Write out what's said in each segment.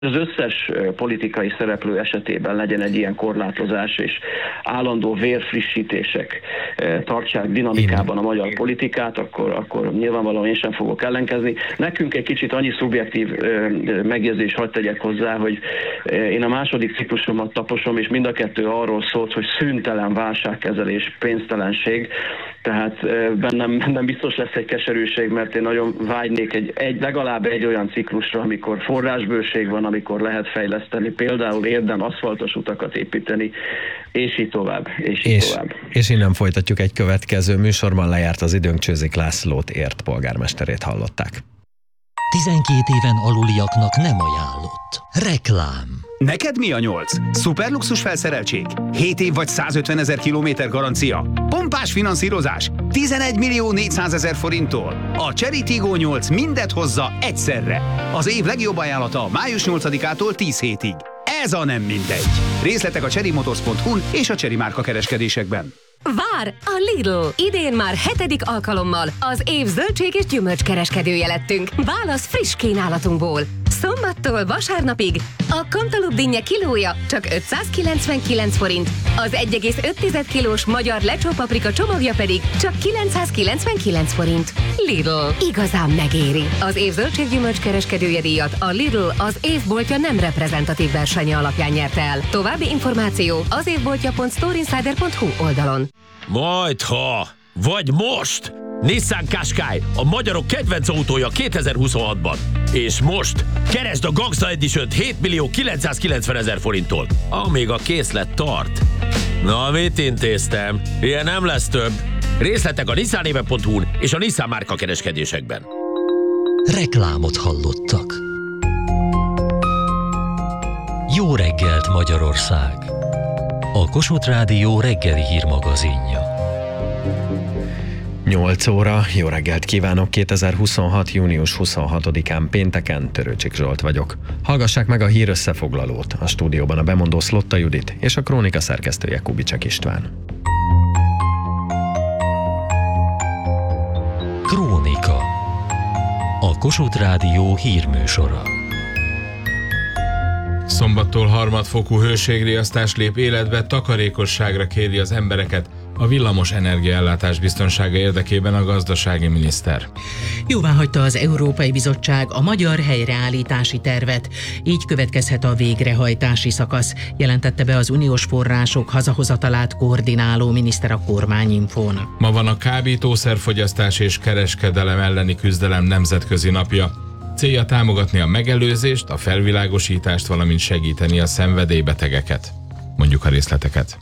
az összes politikai szereplő esetében legyen egy ilyen korlátozás, és állandó vérfrissítések tartsák dinamikában a magyar politikát, akkor nyilvánvalóan én sem fogok ellenkezni. Nekünk egy kicsit annyi szubjektív megjegyzés hadd tegyek hozzá, hogy én a második ciklusomat taposom, és mind a kettő arról szólt, hogy szüntelen válságkezelés, pénztelenség, tehát bennem biztos lesz egy keserűség, mert én nagyon vágynék legalább egy olyan ciklusra, amikor forrásbőség van, amikor lehet fejleszteni, például érdem aszfaltos utakat építeni, és így tovább, És innen folytatjuk egy következő műsorban. Lejárt az időnk, Csőzik Lászlót, Érd polgármesterét hallották. 12 éven aluliaknak nem ajánlott. Reklám. Neked mi a 8? Szuperluxus felszereltség? 7 év vagy 150 000 kilométer garancia? Pompás finanszírozás? 11 400 000 forinttól? A Chery Tiggo 8 mindet hozza egyszerre. Az év legjobb ajánlata május 8-ától 10 hétig. Ez a nem mindegy. Részletek a cherrymotors.hu-n és a Chery márka kereskedésekben. Vár! A Lidl! Idén már 7. alkalommal az év zöldség és gyümölcs kereskedője lettünk. Válasz friss kínálatunkból. Szombattól vasárnapig a Cantaloupe dinnye kilója csak 599 forint, az 1,5 kilós magyar lecsó paprika csomagja pedig csak 999 forint. Lidl. Igazán megéri. Az év zöldséggyümölcs kereskedője díjat a Lidl az évboltja nem reprezentatív versenye alapján nyerte el. További információ az évboltja.storeinsider.hu oldalon. Majdha! Vagy most! Nissan Qashqai, a magyarok kedvenc autója 2026-ban. És most keresd a Gangsta Edition-t 7 990 000 forinttól, amíg a készlet tart. Na, mit intéztem? Ilyen nem lesz több. Részletek a nissanéve.hu-n és a Nissan márka kereskedésekben. Reklámot hallottak. Jó reggelt, Magyarország! A Kossuth Rádió reggeli hírmagazinja. 8 óra, jó reggelt kívánok, 2026. június 26-án pénteken, Törőcsik Zsolt vagyok. Hallgassák meg a hír összefoglalót, a stúdióban a bemondó Szlotta Judit és a krónika szerkesztője Kubicek István. Krónika. A Kossuth Rádió hírműsora. Szombattól harmadfokú hőségriasztás lép életbe, takarékosságra kéri az embereket a villamos energiaellátás biztonsága érdekében a gazdasági miniszter. Jóváhagyta az Európai Bizottság a magyar helyreállítási tervet, így következhet a végrehajtási szakasz, jelentette be az uniós források hazahozatalát koordináló miniszter a Kormányinfón. Ma van a kábítószerfogyasztás és kereskedelem elleni küzdelem nemzetközi napja. Célja támogatni a megelőzést, a felvilágosítást, valamint segíteni a szenvedélybetegeket. Mondjuk a részleteket.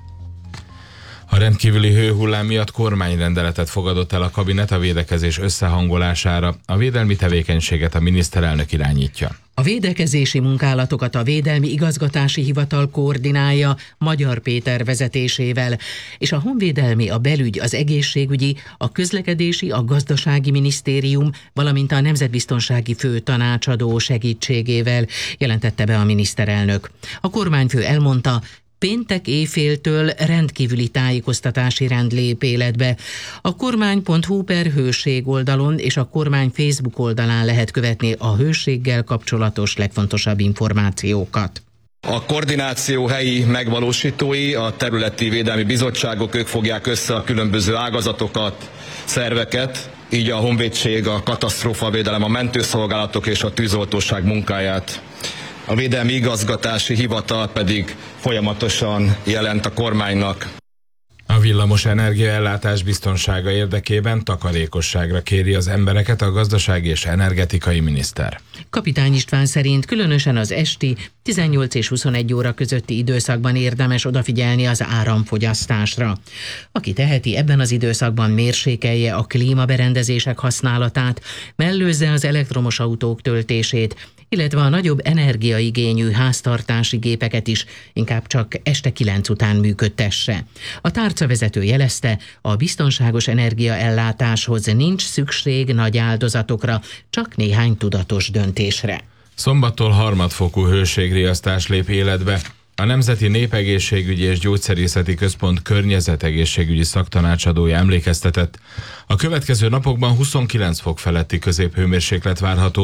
A rendkívüli hőhullám miatt kormányrendeletet fogadott el a kabinet a védekezés összehangolására, a védelmi tevékenységet a miniszterelnök irányítja. A védekezési munkálatokat a Védelmi Igazgatási Hivatal koordinálja Magyar Péter vezetésével, és a Honvédelmi, a Belügy, az Egészségügyi, a Közlekedési, a Gazdasági Minisztérium, valamint a Nemzetbiztonsági Főtanácsadó segítségével, jelentette be a miniszterelnök. A kormányfő elmondta, péntek éjféltől rendkívüli tájékoztatási rend lép életbe. A kormány.hu/hőség oldalon és a kormány Facebook oldalán lehet követni a hőséggel kapcsolatos legfontosabb információkat. A koordináció helyi megvalósítói, a területi védelmi bizottságok, ők fogják össze a különböző ágazatokat, szerveket, így a honvédség, a katasztrófavédelem, a mentőszolgálatok és a tűzoltóság munkáját. A Védelmi Igazgatási Hivatal pedig folyamatosan jelent a kormánynak. A villamos energiaellátás biztonsága érdekében takarékosságra kéri az embereket a gazdasági és energetikai miniszter. Kapitány István szerint különösen az esti 18 és 21 óra közötti időszakban érdemes odafigyelni az áramfogyasztásra. Aki teheti, ebben az időszakban mérsékelje a klímaberendezések használatát, mellőzze az elektromos autók töltését, illetve a nagyobb energiaigényű háztartási gépeket is inkább csak este 9 után működtesse. A tárcavezető jelezte, a biztonságos energiaellátáshoz nincs szükség nagy áldozatokra, csak néhány tudatos döntésre. Szombattól harmadfokú hőségriasztás lép életbe. A Nemzeti Népegészségügyi és Gyógyszerészeti Központ környezetegészségügyi szaktanácsadója emlékeztetett. A következő napokban 29 fok feletti középhőmérséklet várható,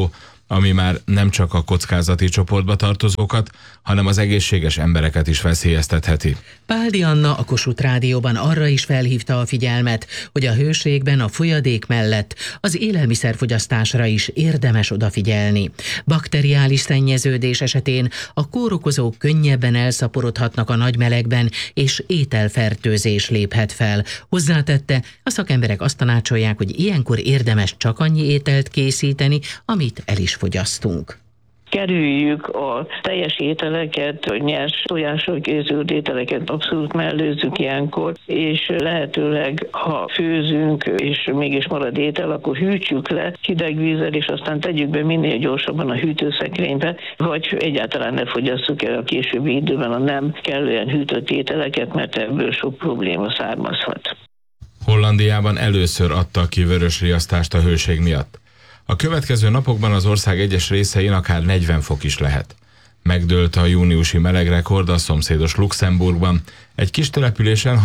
ami már nem csak a kockázati csoportba tartozókat, hanem az egészséges embereket is veszélyeztetheti. Páldi Anna a Kossuth Rádióban arra is felhívta a figyelmet, hogy a hőségben a folyadék mellett az élelmiszerfogyasztásra is érdemes odafigyelni. Bakteriális szennyeződés esetén a kórokozók könnyebben elszaporodhatnak a nagy melegben, és ételfertőzés léphet fel. Hozzátette, a szakemberek azt tanácsolják, hogy ilyenkor érdemes csak annyi ételt készíteni, amit el is fogyasztunk. Kerüljük a teljes ételeket, a nyers tojásról készült ételeket abszolút mellőzzük ilyenkor, és lehetőleg, ha főzünk, és mégis marad étel, akkor hűtsük le hideg vízzel, és aztán tegyük be minél gyorsabban a hűtőszekrénybe, vagy egyáltalán ne fogyasszuk el a későbbi időben a nem kellően hűtött ételeket, mert ebből sok probléma származhat. Hollandiában először adtak ki vörösriasztást a hőség miatt. A következő napokban az ország egyes részein akár 40 fok is lehet. Megdőlt a júniusi melegrekord a szomszédos Luxemburgban. Egy kis településen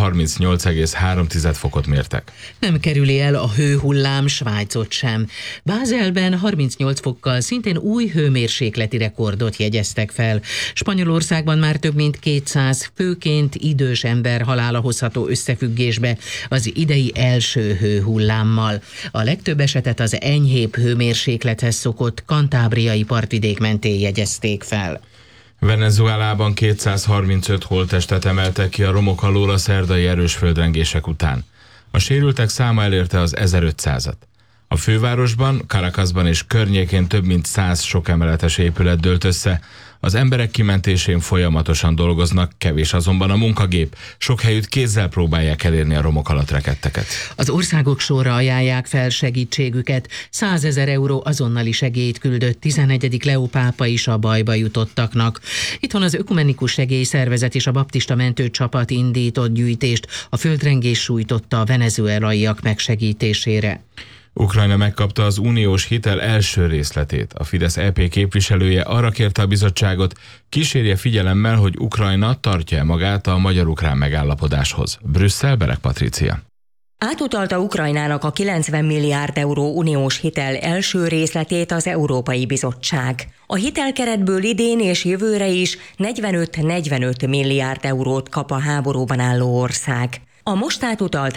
38,3 fokot mértek. Nem kerüli el a hőhullám Svájcot sem. Bázelben 38 fokkal szintén új hőmérsékleti rekordot jegyeztek fel. Spanyolországban már több mint 200 főként idős ember halála hozható összefüggésbe az idei első hőhullámmal. A legtöbb esetet az enyhébb hőmérséklethez szokott kantábriai partvidék mentén jegyezték fel. Venezuelában 235 holttestet emeltek ki a romok alól a szerdai erős földrengések után. A sérültek száma elérte az 1500-at. A fővárosban, Caracasban és környékén több mint 100 sokemeletes épület dőlt össze. Az emberek kimentésén folyamatosan dolgoznak, kevés azonban a munkagép. Sok helyütt kézzel próbálják elérni a romok alatt rekedteket. Az országok sorra ajánlják fel segítségüket. 100 000 euró azonnali segélyt küldött 11. Leó pápa is a bajba jutottaknak. Itthon az Ökumenikus Segélyszervezet és a baptista mentőcsapat indított gyűjtést a földrengés sújtotta a venezuelaiak megsegítésére. Ukrajna megkapta az uniós hitel első részletét. A Fidesz EP képviselője arra kérte a bizottságot, kísérje figyelemmel, hogy Ukrajna tartja magát a magyar-ukrán megállapodáshoz. Brüsszel, Berek Patrícia. Átutalta Ukrajnának a 90 milliárd euró uniós hitel első részletét az Európai Bizottság. A hitelkeretből idén és jövőre is 45 milliárd eurót kap a háborúban álló ország. A most átutalt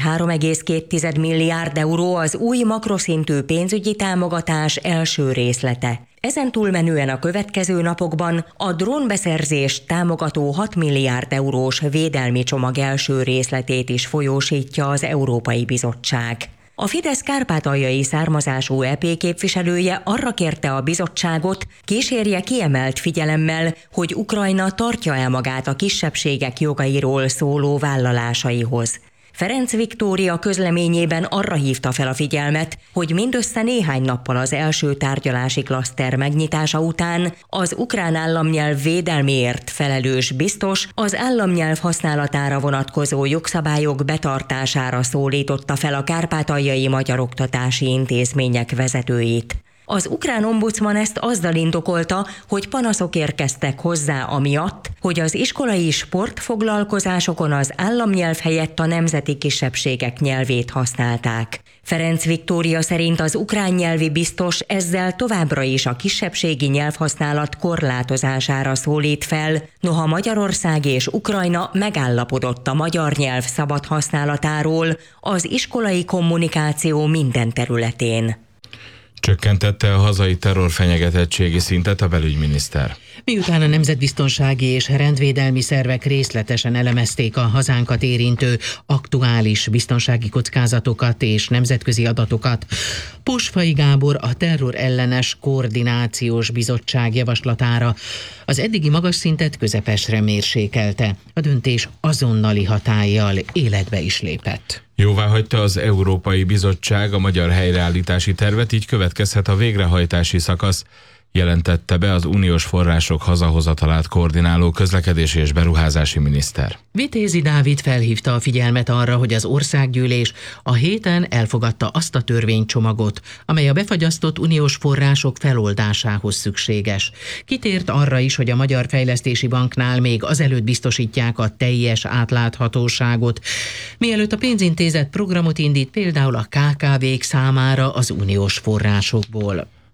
3,2 milliárd euró az új makroszintű pénzügyi támogatás első részlete. Ezen túlmenően a következő napokban a drónbeszerzést támogató 6 milliárd eurós védelmi csomag első részletét is folyósítja az Európai Bizottság. A Fidesz kárpátaljai származású EP képviselője arra kérte a bizottságot, kísérje kiemelt figyelemmel, hogy Ukrajna tartja el magát a kisebbségek jogairól szóló vállalásaihoz. Ferenc Viktória közleményében arra hívta fel a figyelmet, hogy mindössze néhány nappal az első tárgyalási klaszter megnyitása után az ukrán államnyelv védelméért felelős biztos az államnyelv használatára vonatkozó jogszabályok betartására szólította fel a kárpátaljai magyar oktatási intézmények vezetőit. Az ukrán ombudsman ezt azzal indokolta, hogy panaszok érkeztek hozzá amiatt, hogy az iskolai sportfoglalkozásokon az államnyelv helyett a nemzeti kisebbségek nyelvét használták. Ferenc Viktória szerint az ukrán nyelvi biztos ezzel továbbra is a kisebbségi nyelvhasználat korlátozására szólít fel, noha Magyarország és Ukrajna megállapodott a magyar nyelv szabad használatáról az iskolai kommunikáció minden területén. Csökkentette a hazai terrorfenyegetettségi szintet a belügyminiszter. Miután a nemzetbiztonsági és rendvédelmi szervek részletesen elemezték a hazánkat érintő aktuális biztonsági kockázatokat és nemzetközi adatokat, Posfai Gábor a terrorellenes koordinációs bizottság javaslatára az eddigi magas szintet közepesre mérsékelte. A döntés azonnali hatállyal életbe is lépett. Jóváhagyta az Európai Bizottság a magyar helyreállítási tervet, így következhet a végrehajtási szakasz, jelentette be az uniós források hazahozatalát koordináló közlekedési és beruházási miniszter. Vitézi Dávid felhívta a figyelmet arra, hogy az országgyűlés a héten elfogadta azt a törvénycsomagot, amely a befagyasztott uniós források feloldásához szükséges. Kitért arra is, hogy a Magyar Fejlesztési Banknál még azelőtt biztosítják a teljes átláthatóságot, mielőtt a pénzintézet programot indít például a KKV-k számára az uniós forrásokból.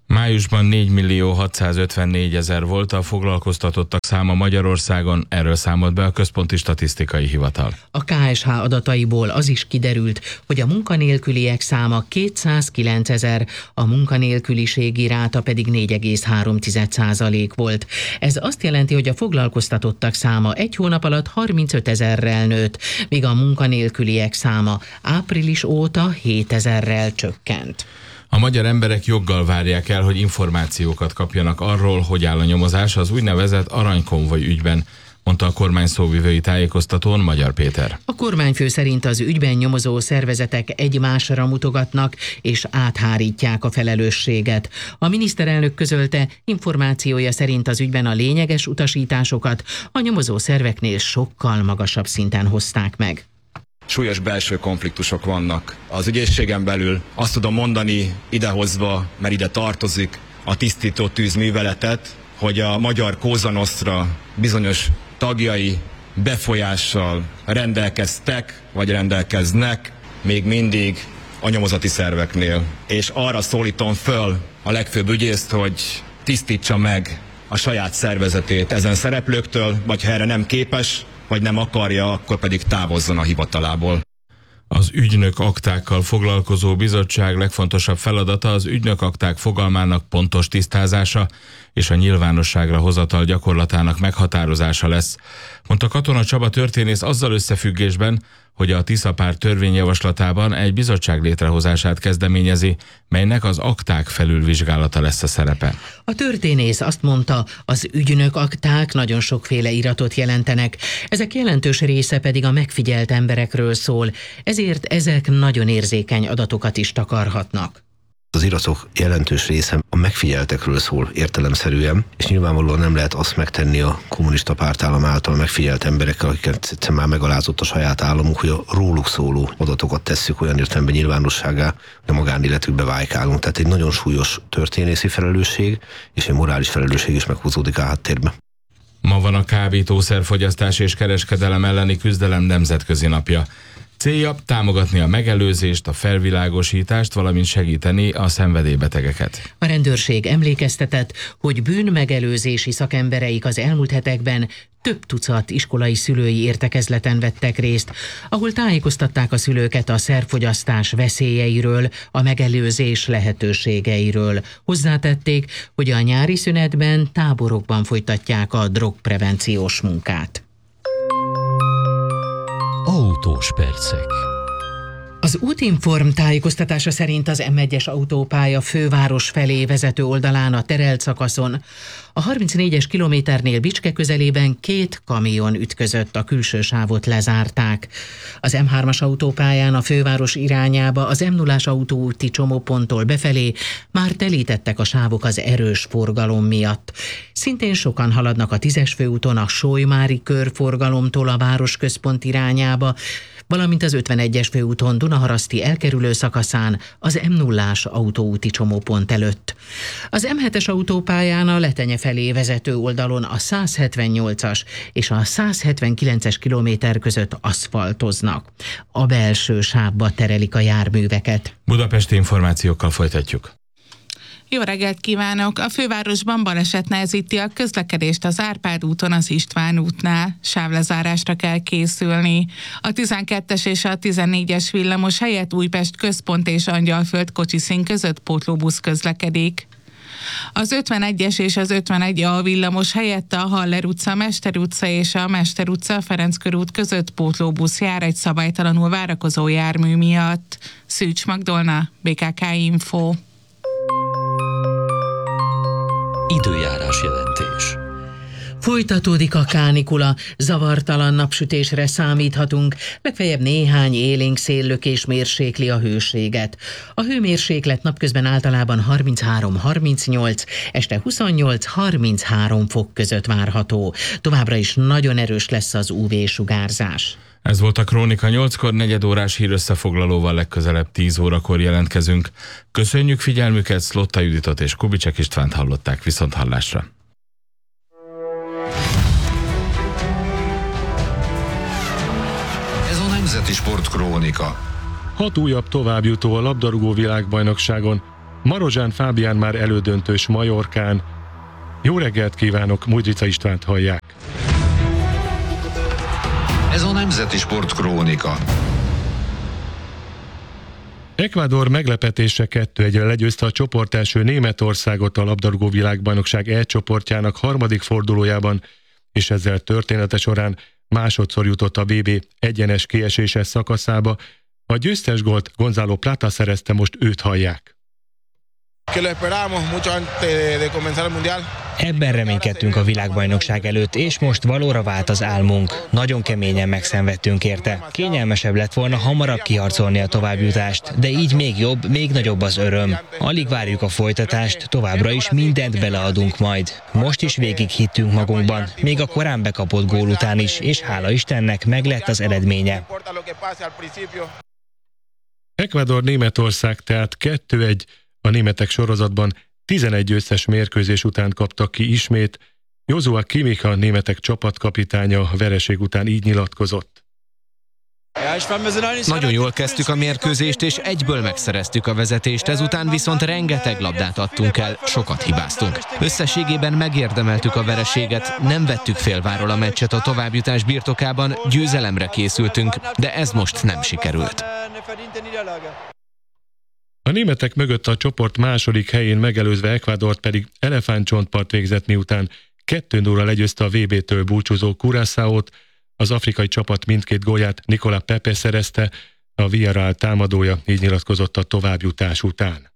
Májusban 4.654.000 volt a foglalkoztatottak száma Magyarországon, erről számolt be a Központi Statisztikai Hivatal. A KSH adataiból az is kiderült, hogy a munkanélküliek száma 209 000, a munkanélküliségi ráta pedig 4,3% volt. Ez azt jelenti, hogy a foglalkoztatottak száma egy hónap alatt 35 000-rel nőtt, míg a munkanélküliek száma április óta 7 000-rel csökkent. A magyar emberek joggal várják el, hogy információkat kapjanak arról, hogy áll a nyomozás az úgynevezett aranykonvoj ügyben, mondta a kormány szóvivői tájékoztatón Magyar Péter. A kormányfő szerint az ügyben nyomozó szervezetek egymásra mutogatnak és áthárítják a felelősséget. A miniszterelnök közölte, információja szerint az ügyben a lényeges utasításokat a nyomozó szerveknél sokkal magasabb szinten hozták meg. Súlyos belső konfliktusok vannak. Az ügyészségen belül azt tudom mondani idehozva, mert ide tartozik a tisztító tűz műveletet, hogy a magyar Cosa Nostra bizonyos tagjai befolyással rendelkeztek, vagy rendelkeznek még mindig a nyomozati szerveknél. És arra szólítom föl a legfőbb ügyészt, hogy tisztítsa meg a saját szervezetét ezen szereplőktől, vagy ha erre nem képes, vagy nem akarja, akkor pedig távozzon a hivatalából. Az ügynök aktákkal foglalkozó bizottság legfontosabb feladata az ügynök akták fogalmának pontos tisztázása és a nyilvánosságra hozatal gyakorlatának meghatározása lesz, mondta Katona Csaba történész azzal összefüggésben, hogy a Tisza-párt törvényjavaslatában egy bizottság létrehozását kezdeményezi, melynek az akták felülvizsgálata lesz a szerepe. A történész azt mondta, az ügynök akták nagyon sokféle iratot jelentenek, ezek jelentős része pedig a megfigyelt emberekről szól, ezért ezek nagyon érzékeny adatokat is takarhatnak. Az iratok jelentős része a megfigyeltekről szól értelemszerűen, és nyilvánvalóan nem lehet azt megtenni a kommunista pártállam által megfigyelt emberekkel, akiket már megalázott a saját államunk, hogy a róluk szóló adatokat tesszük olyan értelemben nyilvánosságá, hogy a magánéletükbe vájkálunk. Tehát egy nagyon súlyos történészi felelősség, és egy morális felelősség is meghúzódik a háttérbe. Ma van a kábítószerfogyasztás és kereskedelem elleni küzdelem nemzetközi napja. Célja támogatni a megelőzést, a felvilágosítást, valamint segíteni a szenvedélybetegeket. A rendőrség emlékeztetett, hogy bűnmegelőzési szakembereik az elmúlt hetekben több tucat iskolai szülői értekezleten vettek részt, ahol tájékoztatták a szülőket a szerfogyasztás veszélyeiről, a megelőzés lehetőségeiről. Hozzátették, hogy a nyári szünetben táborokban folytatják a drogprevenciós munkát. Autós percek. Az Útinform tájékoztatása szerint az M1-es autópálya főváros felé vezető oldalán a terelt szakaszon a 34-es kilométernél Bicske közelében 2 kamion ütközött, a külső sávot lezárták. Az M3-as autópályán a főváros irányába az M0-as autóúti csomóponttól befelé már telítettek a sávok az erős forgalom miatt. Szintén sokan haladnak a 10-es főúton a Solymári körforgalomtól a városközpont irányába, valamint az 51-es főúton Dunaharaszti elkerülő szakaszán az M0-ás autóúti csomópont előtt. Az M7-es autópályán a Letenye felé vezető oldalon a 178-as és a 179-es kilométer között aszfaltoznak. A belső sávba terelik a járműveket. Budapesti információkkal folytatjuk. Jó reggelt kívánok! A fővárosban baleset nehezíti a közlekedést az Árpád úton, az István útnál. Sávlezárásra kell készülni. A 12-es és a 14-es villamos helyett Újpest központ és Angyalföld kocsiszín között pótlóbusz közlekedik. Az 51-es és az 51A villamos helyett a Haller utca, Mester utca és a Mester utca, Ferenc körút között pótlóbusz jár egy szabálytalanul várakozó jármű miatt. Szűcs Magdolna, BKK Info. Időjárás jelentés. Folytatódik a kánikula, zavartalan napsütésre számíthatunk, legfeljebb néhány élénk széllökés mérsékli a hőséget. A hőmérséklet napközben általában 33-38, este 28-33 fok között várható. Továbbra is nagyon erős lesz az UV-sugárzás. Ez volt a Krónika 8-kor, 4 órás hírösszefoglalóval legközelebb 10 órakor jelentkezünk. Köszönjük figyelmüket, Szlotta Juditot és Kubicsek Istvánt hallották, viszonthallásra. Ez a Nemzeti Sport Krónika. 6 újabb továbbjutó a labdarúgó világbajnokságon. Marozsán Fábián már elődöntős Majorkán. Jó reggelt kívánok, Mújdzica Istvánt hallják. Ez a Nemzeti Sport Krónika. Ecuador meglepetése 2-1-re legyőzte a csoportelső Németországot a labdarúgó világbajnokság E csoportjának harmadik fordulójában, és ezzel története során másodszor jutott a VB egyenes kieséses szakaszába. A győztes gólt Gonzalo Plata szerezte, most őt hallják. Ebben reménykedtünk a világbajnokság előtt, és most valóra vált az álmunk. Nagyon keményen megszenvedtünk érte. Kényelmesebb lett volna hamarabb kiharcolni a továbbjutást, de így még jobb, még nagyobb az öröm. Alig várjuk a folytatást, továbbra is mindent beleadunk majd. Most is végig hittünk magunkban, még a korán bekapott gól után is, és hála Istennek meglett az eredménye. Ecuador-Németország tehát 2-1, a németek sorozatban 11 összes mérkőzés után kaptak ki ismét. Joshua Kimmich, a németek csapatkapitánya, a vereség után így nyilatkozott. Nagyon jól kezdtük a mérkőzést, és egyből megszereztük a vezetést, ezután viszont rengeteg labdát adtunk el, sokat hibáztunk. Összességében megérdemeltük a vereséget, nem vettük félváról a meccset a továbbjutás birtokában, győzelemre készültünk, de ez most nem sikerült. A németek mögött a csoport második helyén megelőzve Ecuadort pedig elefántcsontpart végzett, miután 2-0-ra legyőzte a VB-től búcsúzó Curaçaót. Az afrikai csapat mindkét gólját Nicolas Pepe szerezte, a Villarreal támadója így nyilatkozott a továbbjutás után.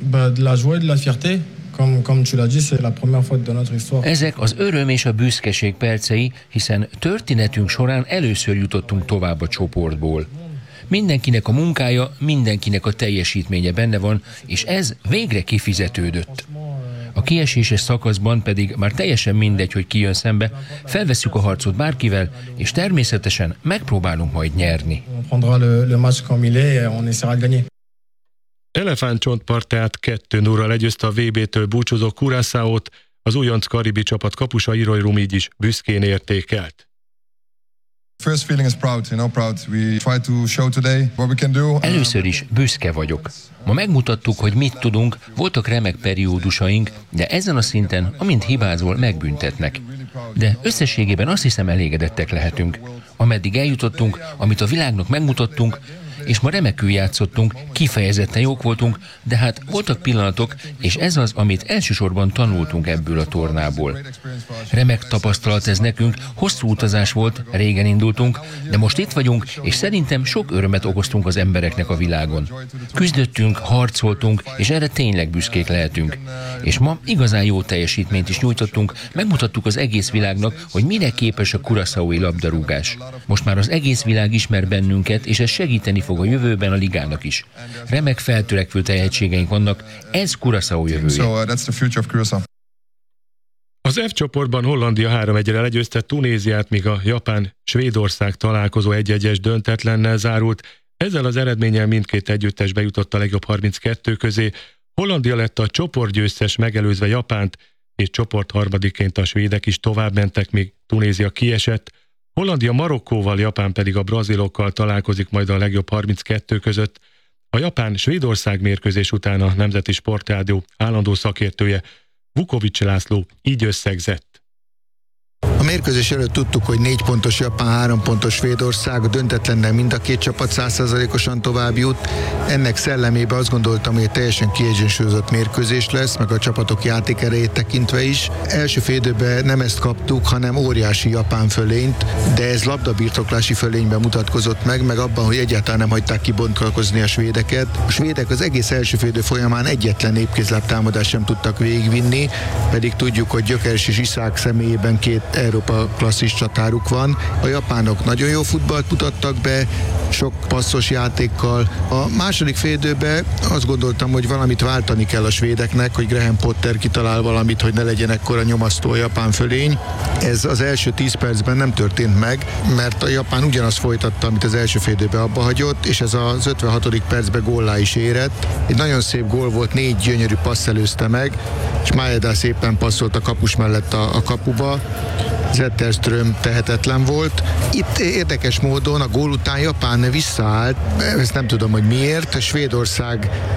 Ezek az öröm és a büszkeség percei, hiszen történetünk során először jutottunk tovább a csoportból. Mindenkinek a munkája, mindenkinek a teljesítménye benne van, és ez végre kifizetődött. A kieséses szakaszban pedig már teljesen mindegy, hogy ki jön szembe, felvesszük a harcot bárkivel, és természetesen megpróbálunk majd nyerni. Elefántcsontpart tehát 2-0-ra legyőzte a VB-től búcsúzó Curaçaót, az újonc karibi csapat kapusa Iroy Rumígy is büszkén értékelt. Először is büszke vagyok. Ma megmutattuk, hogy mit tudunk, voltak remek periódusaink, de ezen a szinten, amint hibázol, megbüntetnek. De összességében azt hiszem, elégedettek lehetünk. Ameddig eljutottunk, amit a világnak megmutattunk, és ma remekül játszottunk, kifejezetten jók voltunk, de hát voltak pillanatok, és ez az, amit elsősorban tanultunk ebből a tornából. Remek tapasztalat ez nekünk, hosszú utazás volt, régen indultunk, de most itt vagyunk, és szerintem sok örömet okoztunk az embereknek a világon. Küzdöttünk, harcoltunk, és erre tényleg büszkék lehetünk. És ma igazán jó teljesítményt is nyújtottunk, megmutattuk az egész világnak, hogy mire képes a curaçaói labdarúgás. Most már az egész világ ismer bennünket, és ez segíteni fog a jövőben a ligának is. Remek feltörekvő tehetségeink vannak, ez Curaçao jövője. Az F csoportban Hollandia 3-1-re legyőzte Tunéziát, míg a Japán-Svédország találkozó 1-1-es döntetlennel zárult. Ezzel az eredménnyel mindkét együttes bejutott a legjobb 32 közé. Hollandia lett a csoportgyőztes, megelőzve Japánt, és csoport harmadiként a svédek is továbbmentek, míg Tunézia kiesett. Hollandia Marokkóval, Japán pedig a brazilokkal találkozik majd a legjobb 32 között. A Japán-Svédország mérkőzés után a Nemzeti Sportrádió állandó szakértője Vukovics László így összegzett. A mérkőzés előtt tudtuk, hogy 4 pontos Japán, 3 pontos Svédország, a döntetlennel mind a két csapat 100%-osan tovább jut. Ennek szellemében azt gondoltam, hogy egy teljesen kiegyensúlyozott mérkőzés lesz, meg a csapatok játékerejét tekintve is. Első fél időben nem ezt kaptuk, hanem óriási Japán fölényt, de ez labdabirtoklási fölényben mutatkozott meg abban, hogy egyáltalán nem hagyták kibontkalkozni a svédeket. A svédek az egész első fél idő folyamán egyetlen épkézlábtámadást sem tudtak végigvinni, pedig tudjuk, hogy Gyökeres és Iszák személyében két Európa klasszis csatáruk van. A japánok nagyon jó futballt mutattak be, sok passzos játékkal. A második félidőben azt gondoltam, hogy valamit váltani kell a svédeknek, hogy Graham Potter kitalál valamit, hogy ne legyen ekkora nyomasztó a japán fölény. Ez az első 10 percben nem történt meg, mert a japán ugyanazt folytatta, amit az első félidőben abba hagyott, és ez az 56. percben góllá is érett. Egy nagyon szép gól volt, 4 gyönyörű passz előzte meg, és Maeda szépen passzolt a kapus mellett a kapuba. Zetterström tehetetlen volt. Itt érdekes módon a gól után Japán visszaállt, ezt nem tudom, hogy miért. Svédország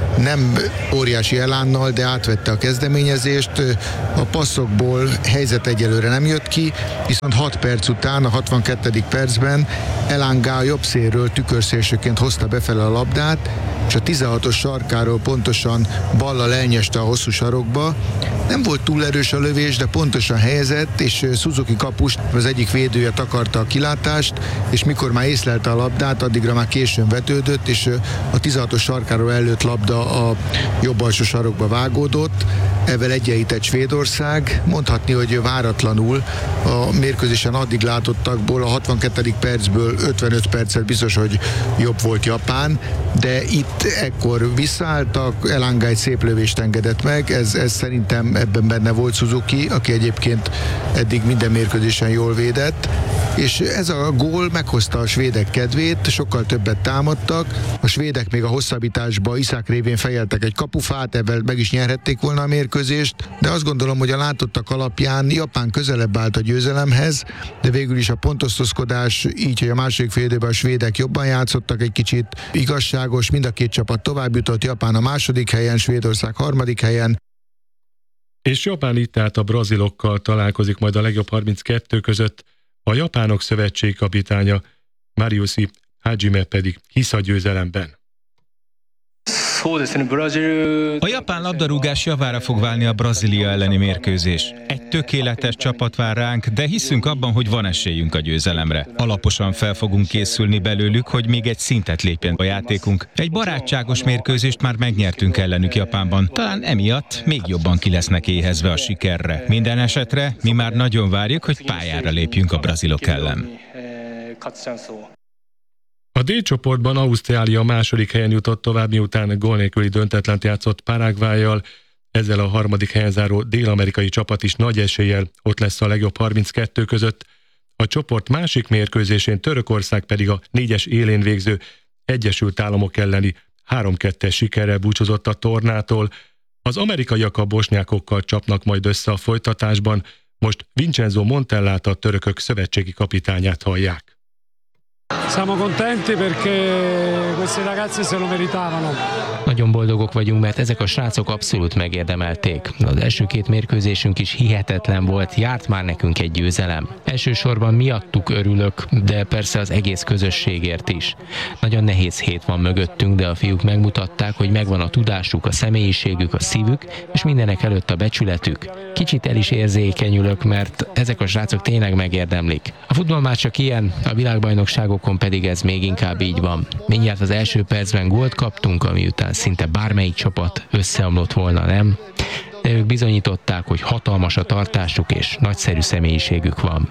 nem óriási elánnal, de átvette a kezdeményezést. A passzokból helyzet egyelőre nem jött ki, viszont 6 perc után, a 62. percben Elanga jobb szélről tükörszélsőként hozta befele a labdát, és a 16-os sarkáról pontosan ballal elnyeste a hosszú sarokba. Nem volt túl erős a lövés, de pontosan helyezett, és Suzuki kapust, az egyik védője takarta a kilátást, és mikor már észlelte a labdát, addigra már későn vetődött, és a 16-os sarkáról előtt labda a jobb alsó sarokba vágódott. Ezzel egyenlített Svédország. Mondhatni, hogy váratlanul a mérkőzésen addig látottakból, a 62. percből 55 percet biztos, hogy jobb volt Japán, de itt ekkor visszaálltak, Elanga egy szép lövést engedett meg, ez szerintem ebben benne volt Suzuki, aki egyébként eddig minden mérkőzésen jól védett, és ez a gól meghozta a svédek kedvét, sokkal többet támadtak, a svédek még a hosszabbításba Iszák révén fejeltek egy kapufát, ebben meg is nyerhették volna a mérkőzést, de azt gondolom, hogy a látottak alapján Japán közelebb állt a győzelemhez, de végül is a pontosztozkodás így, hogy a második fél időben a svédek jobban játszottak egy kicsit, igazságos, mind a két csapat tovább jutott, Japán a második helyen, Svédország harmadik helyen. És Japán itt át a brazilokkal találkozik majd a legjobb 32 között, a japánok szövetségkapitánya Mariusi Hajime pedig hisz a győzelemben. A japán labdarúgás javára fog válni a Brazília elleni mérkőzés. Egy tökéletes csapat vár ránk, de hiszünk abban, hogy van esélyünk a győzelemre. Alaposan fel fogunk készülni belőlük, hogy még egy szintet lépjen a játékunk. Egy barátságos mérkőzést már megnyertünk ellenük Japánban. Talán emiatt még jobban ki lesznek éhezve a sikerre. Minden esetre mi már nagyon várjuk, hogy pályára lépjünk a brazilok ellen. A D csoportban Ausztrália második helyen jutott tovább, miután gól nélküli döntetlent játszott Paraguayjal. Ezzel a harmadik helyen záró dél-amerikai csapat is nagy eséllyel ott lesz a legjobb 32 között. A csoport másik mérkőzésén Törökország pedig a 4-es élén végző Egyesült Államok elleni 3-2-es sikerrel búcsúzott a tornától. Az amerikaiak a bosnyákokkal csapnak majd össze a folytatásban. Most Vincenzo Montellát, a törökök szövetségi kapitányát hallják. Siamo contenti perché questi ragazzi se lo meritavano. Nagyon boldogok vagyunk, mert ezek a srácok abszolút megérdemelték. Az első 2 mérkőzésünk is hihetetlen volt, járt már nekünk egy győzelem. Elsősorban miattuk örülök, de persze az egész közösségért is. Nagyon nehéz hét van mögöttünk, de a fiúk megmutatták, hogy megvan a tudásuk, a személyiségük, a szívük, és mindenek előtt a becsületük. Kicsit el is érzékenyülök, mert ezek a srácok tényleg megérdemlik. A futball már csak ilyen, a világbajnokságokon pedig ez még inkább így van. Mindjárt az első percben gólt kaptunk, ami után szinte bármelyik csapat összeomlott volna, nem? De ők bizonyították, hogy hatalmas a tartásuk és nagyszerű személyiségük van.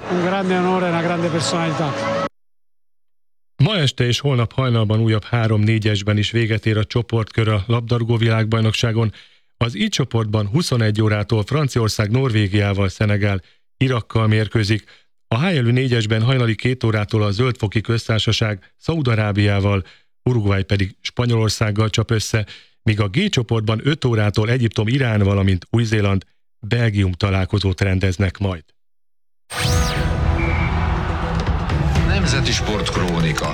Ma este és holnap hajnalban újabb 3-4-esben is véget ér a csoportkör a labdarúgó világbajnokságon. Az I csoportban 21 órától Franciaország Norvégiával, Szenegál Irakkal mérkőzik. A H jelű 4-esben hajnali 2 órától a Zöldfoki Köztársaság Szaúd-Arábiával, Uruguay pedig Spanyolországgal csap össze, míg a G csoportban 5 órától Egyiptom Irán, valamint Új-Zéland Belgium találkozót rendeznek majd. Nemzeti Sport Krónika.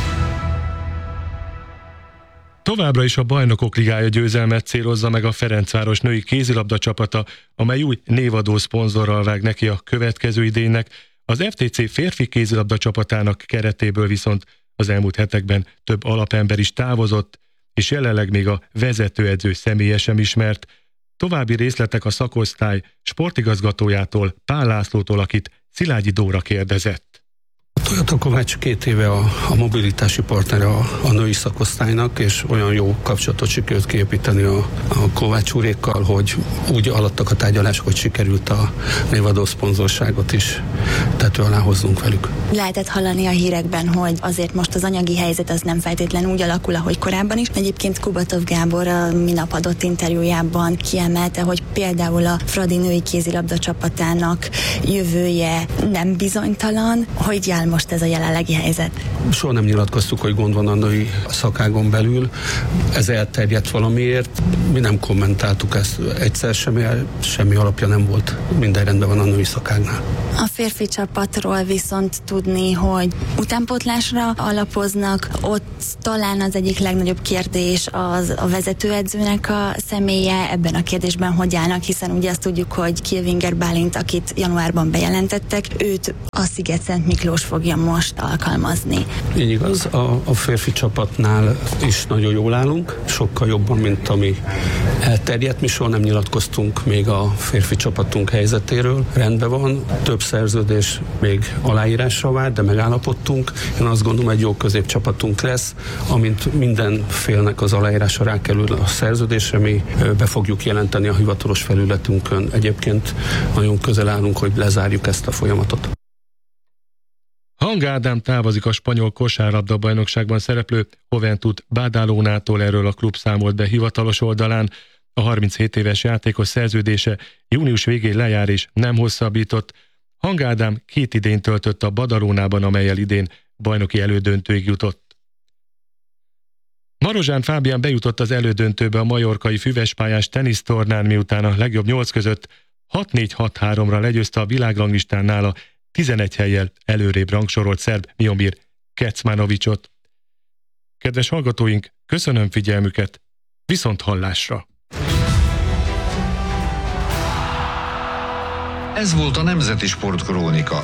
Továbbra is a Bajnokok Ligája győzelmet célozza meg a Ferencváros női kézilabda csapata, amely új névadó szponzorral vág neki a következő idénynek. Az FTC férfi kézilabda csapatának keretéből viszont az elmúlt hetekben több alapember is távozott, és jelenleg még a vezetőedző személye sem ismert. További részletek a szakosztály sportigazgatójától, Pál Lászlótól, akit Szilágyi Dóra kérdezett. Toyota Kovács 2 éve a mobilitási partnere a női szakosztálynak, és olyan jó kapcsolatot sikerült kiépíteni a Kovács úrékkal, hogy úgy alattak a tárgyalások, hogy sikerült a névadó szponzorságot is tető alá hoznunk velük. Lehetett hallani a hírekben, hogy azért most az anyagi helyzet az nem feltétlenül úgy alakul, ahogy korábban is. Egyébként Kubatov Gábor a minap adott interjújában kiemelte, hogy például a Fradi női kézilabda csapatának jövője nem bizonytalan, hogy áll most most ez a jelenlegi helyzet? Soha nem nyilatkoztuk, hogy gond van a női szakágon belül. Ez elterjedt valamiért. Mi nem kommentáltuk ezt egyszer semmi alapja nem volt. Minden rendben van a női szakágnál. A férfi csapatról viszont tudni, hogy utánpótlásra alapoznak, ott talán az egyik legnagyobb kérdés az a vezetőedzőnek a személye, ebben a kérdésben hogy állnak, hiszen ugye azt tudjuk, hogy Kilvinger Bálint, akit januárban bejelentettek, őt a Sziget-Szent Miklós fogja most alkalmazni. Így igaz, a férfi csapatnál is nagyon jól állunk, sokkal jobban, mint ami elterjedt. Mi soha nem nyilatkoztunk még a férfi csapatunk helyzetéről. Rendben van, több szerződés még aláírásra vár, de megállapodtunk. Én azt gondolom, egy jó középcsapatunk lesz, amint minden félnek az aláírása rákerül a szerződésre, mi be fogjuk jelenteni a hivatalos felületünkön. Egyébként nagyon közel állunk, hogy lezárjuk ezt a folyamatot. Hang Ádám távozik a spanyol kosárlabda-bajnokságban szereplő Juventud Badalonától, erről a klub számolt be hivatalos oldalán. A 37 éves játékos szerződése június végén lejár és nem hosszabbított. Hang Ádám 2 idényt töltött a Badalonában, amellyel idén bajnoki elődöntőig jutott. Marozsán Fábián bejutott az elődöntőbe a majorkai füvespályás tenisztornán, miután a legjobb 8 között 6-4-6-3-ra legyőzte a világranglistánál a 11 hellyel előrébb rangsorolt szerb Miomir Kecmanovicsot. Kedves hallgatóink, köszönöm figyelmüket, viszont hallásra! Ez volt a Nemzeti Sportkrónika.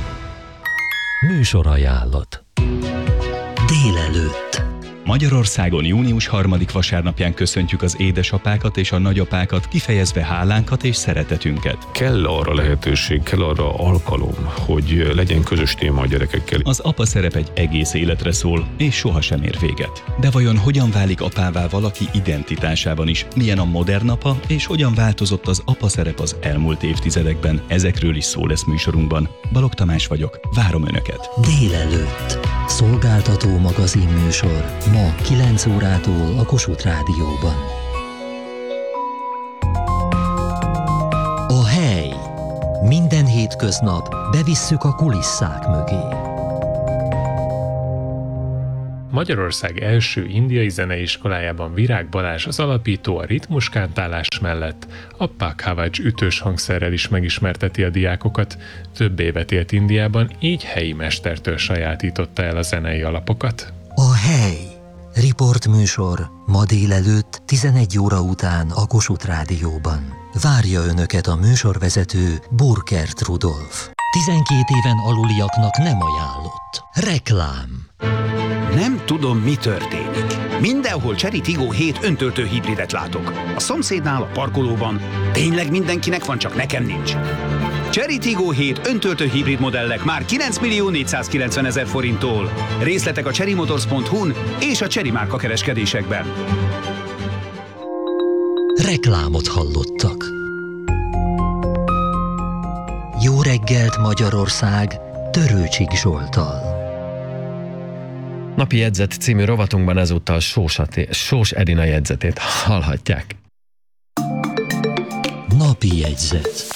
Műsorajánlat. Délelőtt. Magyarországon június 3. vasárnapján köszöntjük az édesapákat és a nagyapákat, kifejezve hálánkat és szeretetünket. Kell arra lehetőség, kell arra alkalom, hogy legyen közös téma a gyerekekkel. Az apa szerep egy egész életre szól, és sohasem ér véget. De vajon hogyan válik apává valaki identitásában is? Milyen a modern apa, és hogyan változott az apa szerep az elmúlt évtizedekben? Ezekről is szó lesz műsorunkban. Balogh Tamás vagyok, várom Önöket. Délelőtt. Szolgáltató magazin műsor. Ma 9 órától a Kossuth Rádióban. A hely. Minden hétköznap bevisszük a kulisszák mögé. Magyarország első indiai zeneiskolájában Virág Balázs, az alapító, a ritmuskántálás mellett a Pakhavaj ütős hangszerrel is megismerteti a diákokat. Több évet élt Indiában, így helyi mestertől sajátította el a zenei alapokat. A hely. Riportműsor ma délelőtt 11 óra után a Kossuth Rádióban. Várja Önöket a műsorvezető Burkert Rudolf. 12 éven aluliaknak nem ajánlott. Reklám. Nem tudom, mi történik. Mindenhol Chery Tiggo 7 öntöltő hibridet látok. A szomszédnál, a parkolóban. Tényleg mindenkinek van, csak nekem nincs. Chery Tiggo 7 öntöltő hibrid modellek már 9.490.000 forinttól. Részletek a cherrymotors.hu-n és a Chery márka kereskedésekben. Reklámot hallottak. Jó reggelt Magyarország, Törőcsik Zsolttal. Napi jegyzet című rovatunkban ezúttal Sós Edina jegyzetét hallhatják. Napi jegyzet.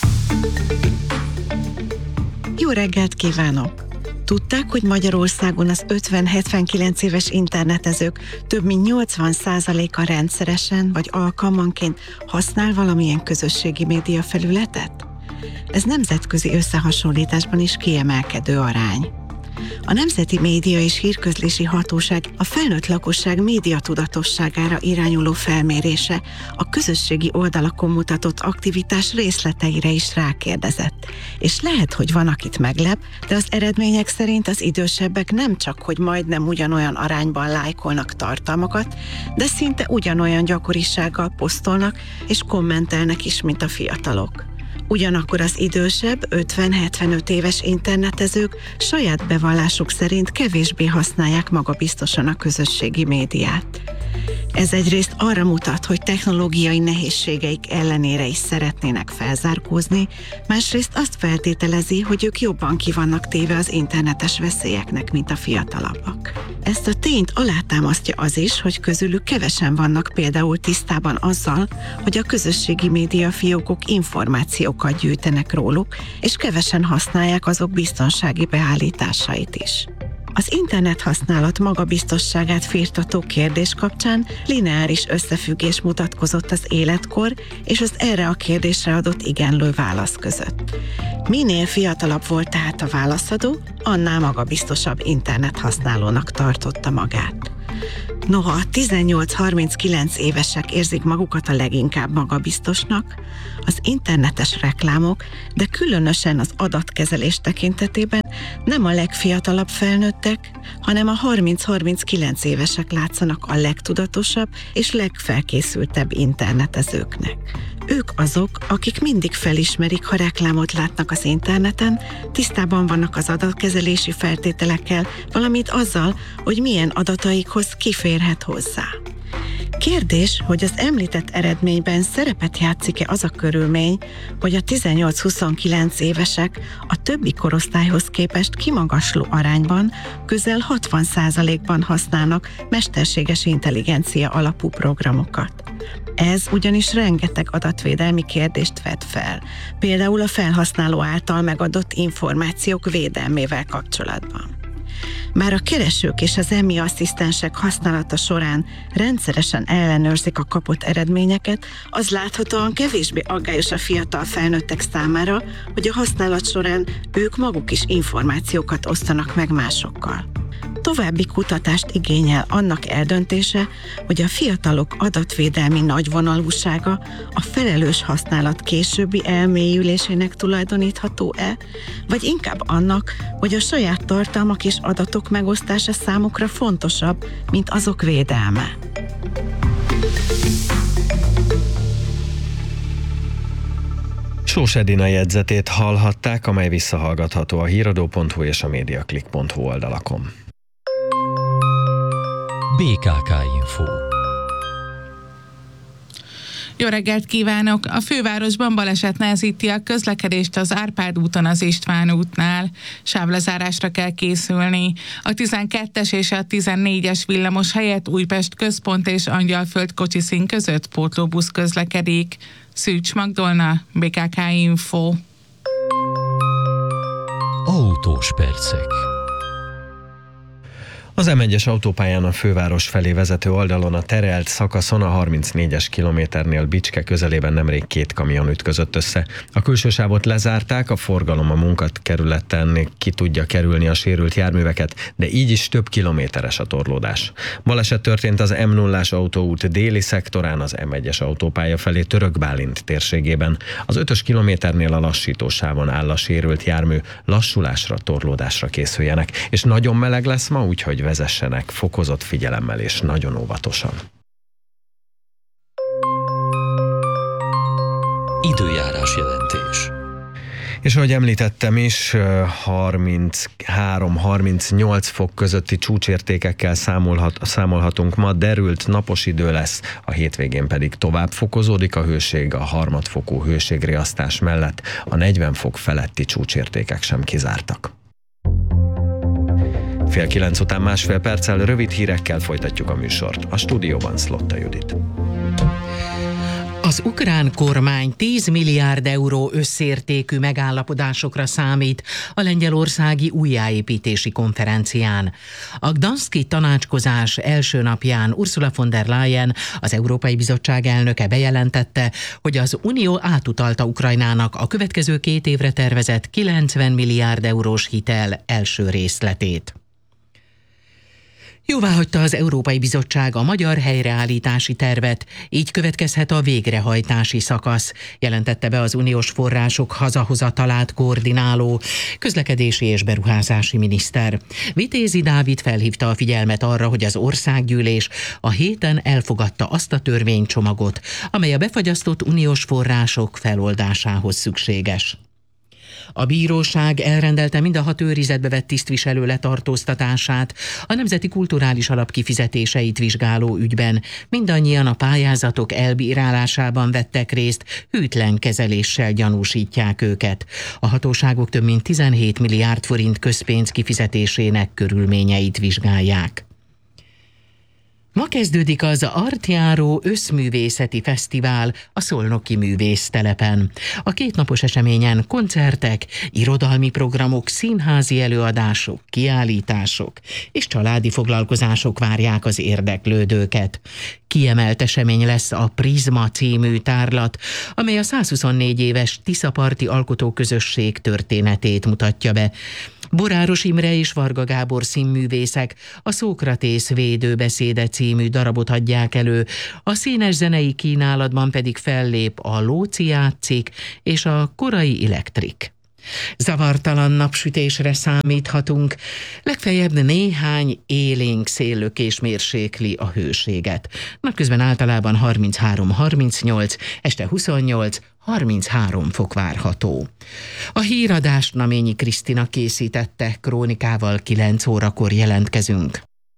Jó reggelt kívánok! Tudták, hogy Magyarországon az 50-79 éves internetezők több mint 80%-a rendszeresen vagy alkalmanként használ valamilyen közösségi média felületet? Ez nemzetközi összehasonlításban is kiemelkedő arány. A Nemzeti Média és Hírközlési Hatóság a felnőtt lakosság médiatudatosságára irányuló felmérése a közösségi oldalakon mutatott aktivitás részleteire is rákérdezett. És lehet, hogy van, akit meglep, de az eredmények szerint az idősebbek nem csak, hogy majdnem ugyanolyan arányban lájkolnak tartalmakat, de szinte ugyanolyan gyakorisággal posztolnak és kommentelnek is, mint a fiatalok. Ugyanakkor az idősebb, 50-75 éves internetezők saját bevallásuk szerint kevésbé használják magabiztosan a közösségi médiát. Ez egyrészt arra mutat, hogy technológiai nehézségeik ellenére is szeretnének felzárkózni, másrészt azt feltételezi, hogy ők jobban ki vannak téve az internetes veszélyeknek, mint a fiatalabbak. Ezt a tényt alátámasztja az is, hogy közülük kevesen vannak például tisztában azzal, hogy a közösségi média fiókok információkat gyűjtenek róluk, és kevesen használják azok biztonsági beállításait is. Az internet használat magabiztosságát firtató kérdés kapcsán lineáris összefüggés mutatkozott az életkor és az erre a kérdésre adott igenlő válasz között. Minél fiatalabb volt tehát a válaszadó, annál magabiztosabb internet használónak tartotta magát. Noha a 18-39 évesek érzik magukat a leginkább magabiztosnak, az internetes reklámok, de különösen az adatkezelés tekintetében nem a legfiatalabb felnőttek, hanem a 30-39 évesek látszanak a legtudatosabb és legfelkészültebb internetezőknek. Ők azok, akik mindig felismerik, ha reklámot látnak az interneten, tisztában vannak az adatkezelési feltételekkel, valamint azzal, hogy milyen adataikhoz kiférhet hozzá. Kérdés, hogy az említett eredményben szerepet játszik-e az a körülmény, hogy a 18-29 évesek a többi korosztályhoz képest kimagasló arányban közel 60%-ban használnak mesterséges intelligencia alapú programokat. Ez ugyanis rengeteg adatvédelmi kérdést vet fel, például a felhasználó által megadott információk védelmével kapcsolatban. Bár a keresők és az EMI asszisztensek használata során rendszeresen ellenőrzik a kapott eredményeket, az láthatóan kevésbé aggályos a fiatal felnőttek számára, hogy a használat során ők maguk is információkat osztanak meg másokkal. További kutatást igényel annak eldöntése, hogy a fiatalok adatvédelmi nagyvonalúsága a felelős használat későbbi elmélyülésének tulajdonítható-e, vagy inkább annak, hogy a saját tartalmak és adatok megosztása számukra fontosabb, mint azok védelme. Sós Edina jegyzetét hallhatták, amely visszahallgatható a híradó.hu és a mediaclick.hu oldalakon. BKK Info. Jó reggelt kívánok! A fővárosban baleset nehezíti a közlekedést az Árpád úton az István útnál. Sávlezárásra kell készülni. A 12-es és a 14-es villamos helyett Újpest központ és Angyalföld kocsiszín között pótlóbusz közlekedik. Szűcs Magdolna, BKK Info. Autós percek. Az M1-es autópályán a főváros felé vezető oldalon a terelt szakaszon a 34-es kilométernél Bicske közelében nemrég 2 kamion ütközött össze. A külső sávot lezárták, a forgalom a munkakerületen ki tudja kerülni a sérült járműveket, de így is több kilométeres a torlódás. Baleset történt az M0-ás autóút déli szektorán az M1-es autópálya felé Török Bálint térségében. Az 5-ös kilométernél a lassítósávon áll a sérült jármű, lassulásra, torlódásra készüljenek. És nagyon meleg lesz ma, úgyhogy vezessenek fokozott figyelemmel és nagyon óvatosan. Időjárás jelentés. És ahogy említettem is, 33-38 fok közötti csúcsértékekkel számolhatunk ma, derült napos idő lesz, a hétvégén pedig tovább fokozódik a hőség, a harmadfokú hőségriasztás mellett a 40 fok feletti csúcsértékek sem kizártak. 8:30 után másfél perccel rövid hírekkel folytatjuk a műsort. A stúdióban Szlotta Judit. Az ukrán kormány 10 milliárd euró összértékű megállapodásokra számít a lengyelországi újjáépítési konferencián. A gdanszki tanácskozás első napján Ursula von der Leyen, az Európai Bizottság elnöke bejelentette, hogy az Unió átutalta Ukrajnának a következő 2 évre tervezett 90 milliárd eurós hitel első részletét. Jóváhagyta az Európai Bizottság a magyar helyreállítási tervet, így következhet a végrehajtási szakasz, jelentette be az uniós források hazahozatalát koordináló közlekedési és beruházási miniszter. Vitézi Dávid felhívta a figyelmet arra, hogy az országgyűlés a héten elfogadta azt a törvénycsomagot, amely a befagyasztott uniós források feloldásához szükséges. A bíróság elrendelte mind a 6 őrizetbe vett tisztviselő letartóztatását, a Nemzeti Kulturális Alap kifizetéseit vizsgáló ügyben. Mindannyian a pályázatok elbírálásában vettek részt, hűtlen kezeléssel gyanúsítják őket. A hatóságok több mint 17 milliárd forint közpénz kifizetésének körülményeit vizsgálják. Ma kezdődik az Artjáró Összművészeti Fesztivál a Szolnoki Művésztelepen. A 2 napos eseményen koncertek, irodalmi programok, színházi előadások, kiállítások és családi foglalkozások várják az érdeklődőket. Kiemelt esemény lesz a Prizma című tárlat, amely a 124 éves Tiszaparti Alkotóközösség történetét mutatja be. Boráros Imre és Varga Gábor színművészek a Szókratész védőbeszéde című darabot adják elő, a színes zenei kínálatban pedig fellép a Lóci játszik és a Korai Elektrik. Zavartalan napsütésre számíthatunk, legfeljebb néhány élénk széllökés mérsékli a hőséget. Napközben általában 33-38, este 28-33 fok várható. A híradást Naményi Krisztina készítette, krónikával 9 órakor jelentkezünk.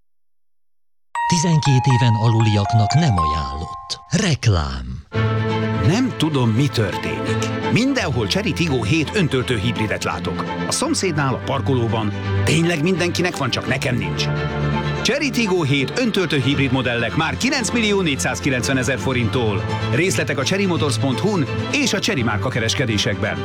12 éven aluliaknak nem ajánlott. Reklám. Nem tudom, mi történik. Mindenhol Chery Tiggo 7 öntöltő hibridet látok. A szomszédnál, a parkolóban. Tényleg mindenkinek van, csak nekem nincs. Chery Tiggo 7 öntöltő hibrid modellek már 9.490.000 forinttól. Részletek a cherrymotors.hu-n és a Chery márka kereskedésekben.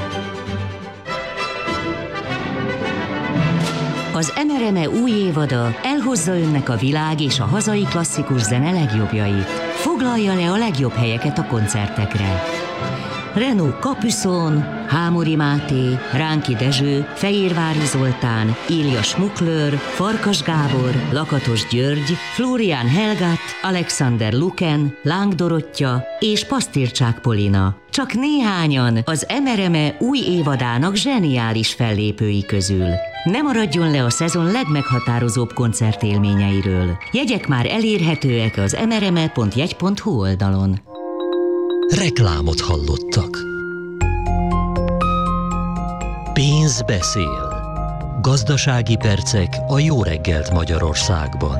Az MRME új évada elhozza önnek a világ és a hazai klasszikus zene legjobbjait. Foglalja le a legjobb helyeket a koncertekre. Renault Capucon, Hámori Máté, Ránki Dezső, Fehérvári Zoltán, Ilja Schmuckler, Farkas Gábor, Lakatos György, Florian Helgat, Alexander Luken, Láng Dorottya és Pasztircsák Polina. Csak néhányan az MRME új évadának zseniális fellépői közül. Ne maradjon le a szezon legmeghatározóbb koncertélményeiről. Jegyek már elérhetőek az mrme.jegy.hu oldalon. Reklámot hallottak. Pénz beszél. Gazdasági percek a Jó reggelt Magyarországban.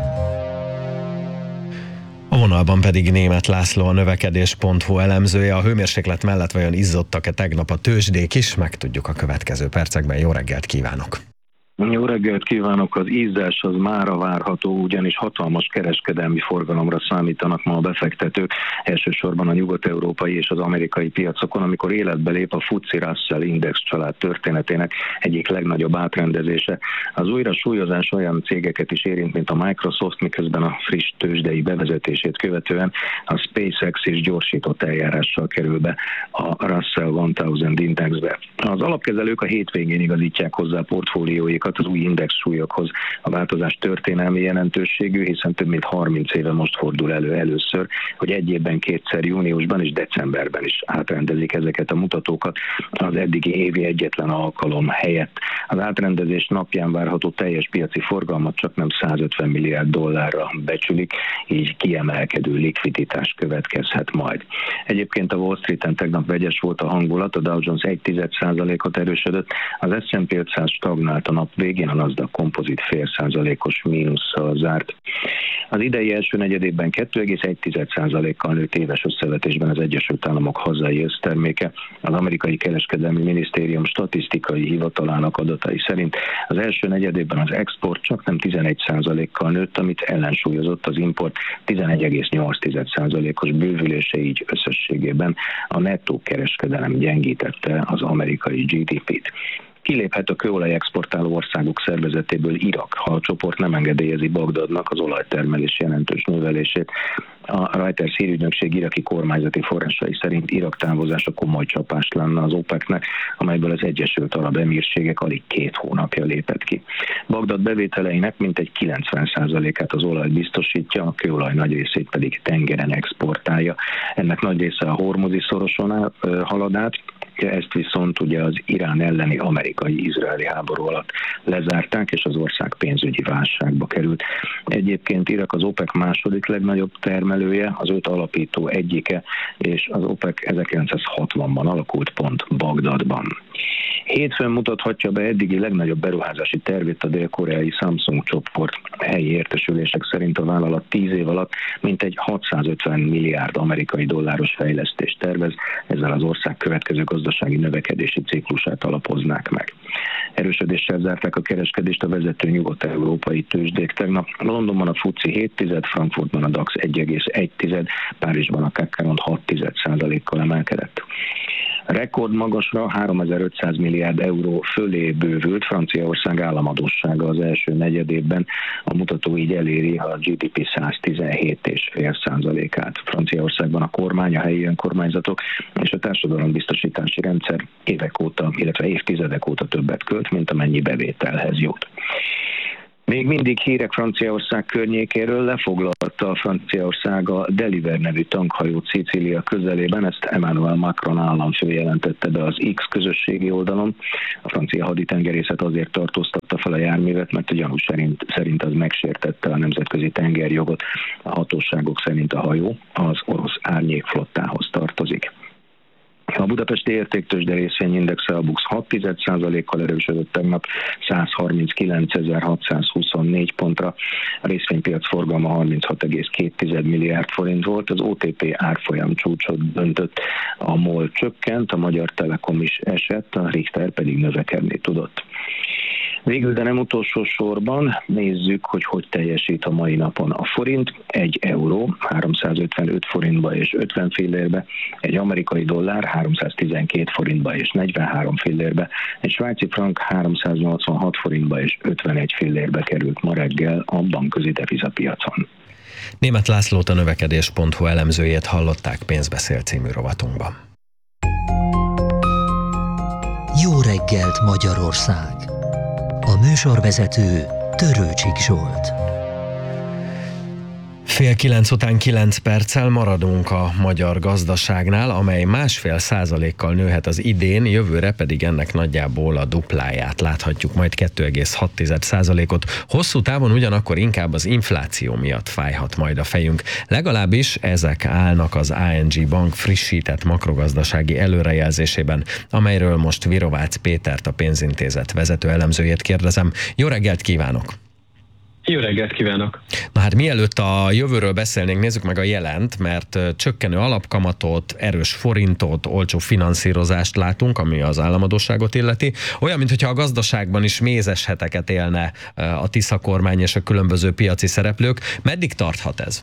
A vonalban pedig Németh László, a növekedés.hu elemzője. A hőmérséklet mellett vajon izzadtak-e tegnap a tőzsdék is? Megtudjuk a következő percekben. Jó reggelt kívánok! Jó reggelt kívánok! Az izzás az mára várható, ugyanis hatalmas kereskedelmi forgalomra számítanak ma a befektetők, elsősorban a nyugat-európai és az amerikai piacokon, amikor életbe lép a FTSE Russell Index család történetének egyik legnagyobb átrendezése. Az újra súlyozás olyan cégeket is érint, mint a Microsoft, miközben a friss tőzsdei bevezetését követően a SpaceX is gyorsított eljárással kerül be a Russell 1000 Indexbe. Az alapkezelők a hétvégén igazítják hozzá portfólióikat az új index súlyokhoz. A változás történelmi jelentőségű, hiszen több mint 30 éve most fordul elő először, hogy egy évben kétszer, júniusban és decemberben is átrendezik ezeket a mutatókat az eddigi évi egyetlen alkalom helyett. Az átrendezés napján várható teljes piaci forgalmat csak nem 150 milliárd dollárra becsülik, így kiemelkedő likviditás következhet majd. Egyébként a Wall Streeten tegnap vegyes volt a hangulat, a Dow Jones 1,1%-ot erősödött, az S&P 500 stagnált a nap végén, a Nasdaq Composite 0,5%-os mínusszal zárt. Az idei első negyedében 2,1%-kal nőtt éves összevetésben az Egyesült Államok hazai összterméke. Az amerikai kereskedelmi minisztérium statisztikai hivatalának adatai szerint az első negyedében az export csak nem 11%-kal nőtt, amit ellensúlyozott az import 11,8%-os bővülése, így összességében a nettó kereskedelem gyengítette az amerikai GDP-t. Kiléphet a kőolaj exportáló országok szervezetéből Irak, ha a csoport nem engedélyezi Bagdadnak az olajtermelés jelentős növelését. A Reuters hírügynökség iraki kormányzati forrásai szerint Irak távozása komoly csapást lenne az OPEC-nek, amelyből az Egyesült Arab Emírségek alig 2 hónapja lépett ki. Bagdad bevételeinek mintegy 90%-át az olaj biztosítja, a kőolaj nagy részét pedig tengeren exportálja. Ennek nagy része a Hormuzi szoroson halad át, ezt viszont ugye az Irán elleni amerikai-izraeli háború alatt lezárták, és az ország pénzügyi válságba került. Egyébként Irak az OPEC második legnagyobb termelője, az 5 alapító egyike, és az OPEC 1960-ban alakult pont Bagdadban. Hétfőn mutathatja be eddigi legnagyobb beruházási tervét a dél-koreai Samsung csoport. Helyi értesülések szerint a vállalat 10 év alatt mintegy 650 milliárd amerikai dolláros fejlesztést tervez, ezzel az ország következő gazdasági növekedési ciklusát alapoznák meg. Erősödéssel zárták a kereskedést a vezető nyugat-európai tőzsdék tegnap. Londonban a FTSE 7,1, Frankfurtban a DAX 1,1, Párizsban a CAC 6,1%-kal emelkedett. Rekordmagasra 3500 milliárd euró fölé bővült Franciaország államadóssága az első negyedévben. A mutató így eléri a GDP 117,5%-át. Franciaországban a kormány, a helyi önkormányzatok és a társadalombiztosítási rendszer évek óta, illetve évtizedek óta többet költ, mint amennyi bevételhez jut. Még mindig hírek Franciaország környékéről. Lefoglalta a Franciaország a Deliver nevű tankhajót Szicília közelében, ezt Emmanuel Macron államfő jelentette be az X közösségi oldalon. A francia haditengerészet azért tartóztatta fel a járművet, mert a gyanú szerint az megsértette a nemzetközi tengerjogot. A hatóságok szerint a hajó az orosz árnyékflottához tartozik. A budapesti értéktőzsde részvényindexe a BUX 6,1%-kal erősödött tegnap 139.624 pontra. A részvénypiac forgalma 36,2 milliárd forint volt, az OTP árfolyam csúcsot döntött, a MOL csökkent, a Magyar Telekom is esett, a Richter pedig növekedni tudott. Végül, de nem utolsó sorban nézzük, hogy teljesít a mai napon a forint. 1 euró 355 forintba és 50 fillérbe, egy amerikai dollár 312 forintba és 43 fillérbe, egy svájci frank 386 forintba és 51 fillérbe került ma reggel a bankközi devizapiacon. Németh Lászlót, a növekedés.hu elemzőjét hallották Pénzbeszél című rovatunkban. Jó reggelt Magyarország! A műsorvezető Törőcsik Zsolt. 8:30 után 9 perccel maradunk a magyar gazdaságnál, amely 1,5%-kal nőhet az idén, jövőre pedig ennek nagyjából a dupláját láthatjuk, majd 2,6%-ot. Hosszú távon ugyanakkor inkább az infláció miatt fájhat majd a fejünk. Legalábbis ezek állnak az ING Bank frissített makrogazdasági előrejelzésében, amelyről most Virovácz Pétert, a pénzintézet vezető elemzőjét kérdezem. Jó reggelt kívánok! Jó reggelt kívánok! Na hát mielőtt a jövőről beszélnénk, nézzük meg a jelent, mert csökkenő alapkamatot, erős forintot, olcsó finanszírozást látunk, ami az államadósságot illeti. Olyan, mintha a gazdaságban is mézes heteket élne a Tisza kormány és a különböző piaci szereplők. Meddig tarthat ez?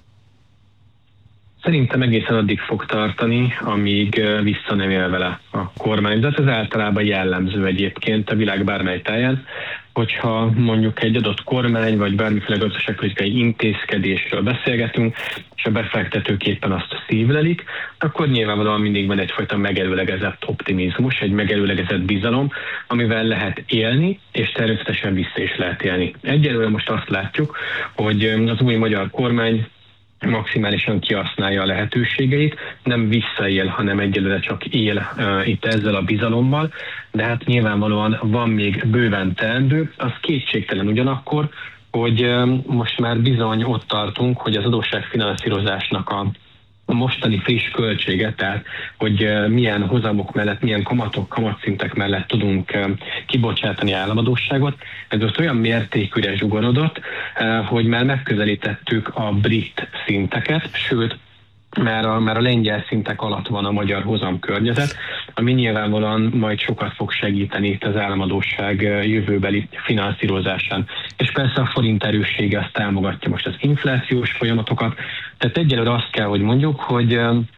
Szerintem egészen addig fog tartani, amíg vissza nem él vele a kormányzat. Ez általában jellemző egyébként a világ bármely táján, hogyha mondjuk egy adott kormány vagy bármiféle gazdaságpolitikai intézkedésről beszélgetünk, és a befektetők éppen azt szívlelik, akkor nyilvánvalóan mindig van egyfajta megelőlegezett optimizmus, egy megelőlegezett bizalom, amivel lehet élni, és természetesen vissza is lehet élni. Egyelőre most azt látjuk, hogy az új magyar kormány maximálisan kihasználja a lehetőségeit, nem visszaél, hanem egyelőre csak él itt ezzel a bizalommal, de hát nyilvánvalóan van még bőven teendő. Az kétségtelen ugyanakkor, hogy most már bizony ott tartunk, hogy az adósságfinanszírozásnak a mostani friss költsége, tehát hogy milyen hozamok mellett, milyen kamatszintek mellett tudunk kibocsátani államadósságot. Ez most olyan mértékűre zsugorodott, hogy már megközelítettük a brit szinteket, sőt, már a lengyel szintek alatt van a magyar hozamkörnyezet, ami nyilvánvalóan majd sokat fog segíteni itt az államadósság jövőbeli finanszírozásán. És persze a forint erőssége azt támogatja most az inflációs folyamatokat, tehát egyelőre azt kell, hogy mondjuk, hogy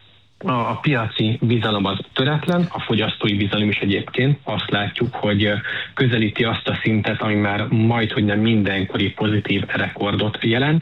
a piaci bizalom az töretlen, a fogyasztói bizalom is egyébként azt látjuk, hogy közelíti azt a szintet, ami már majdhogy nem mindenkori pozitív rekordot jelent.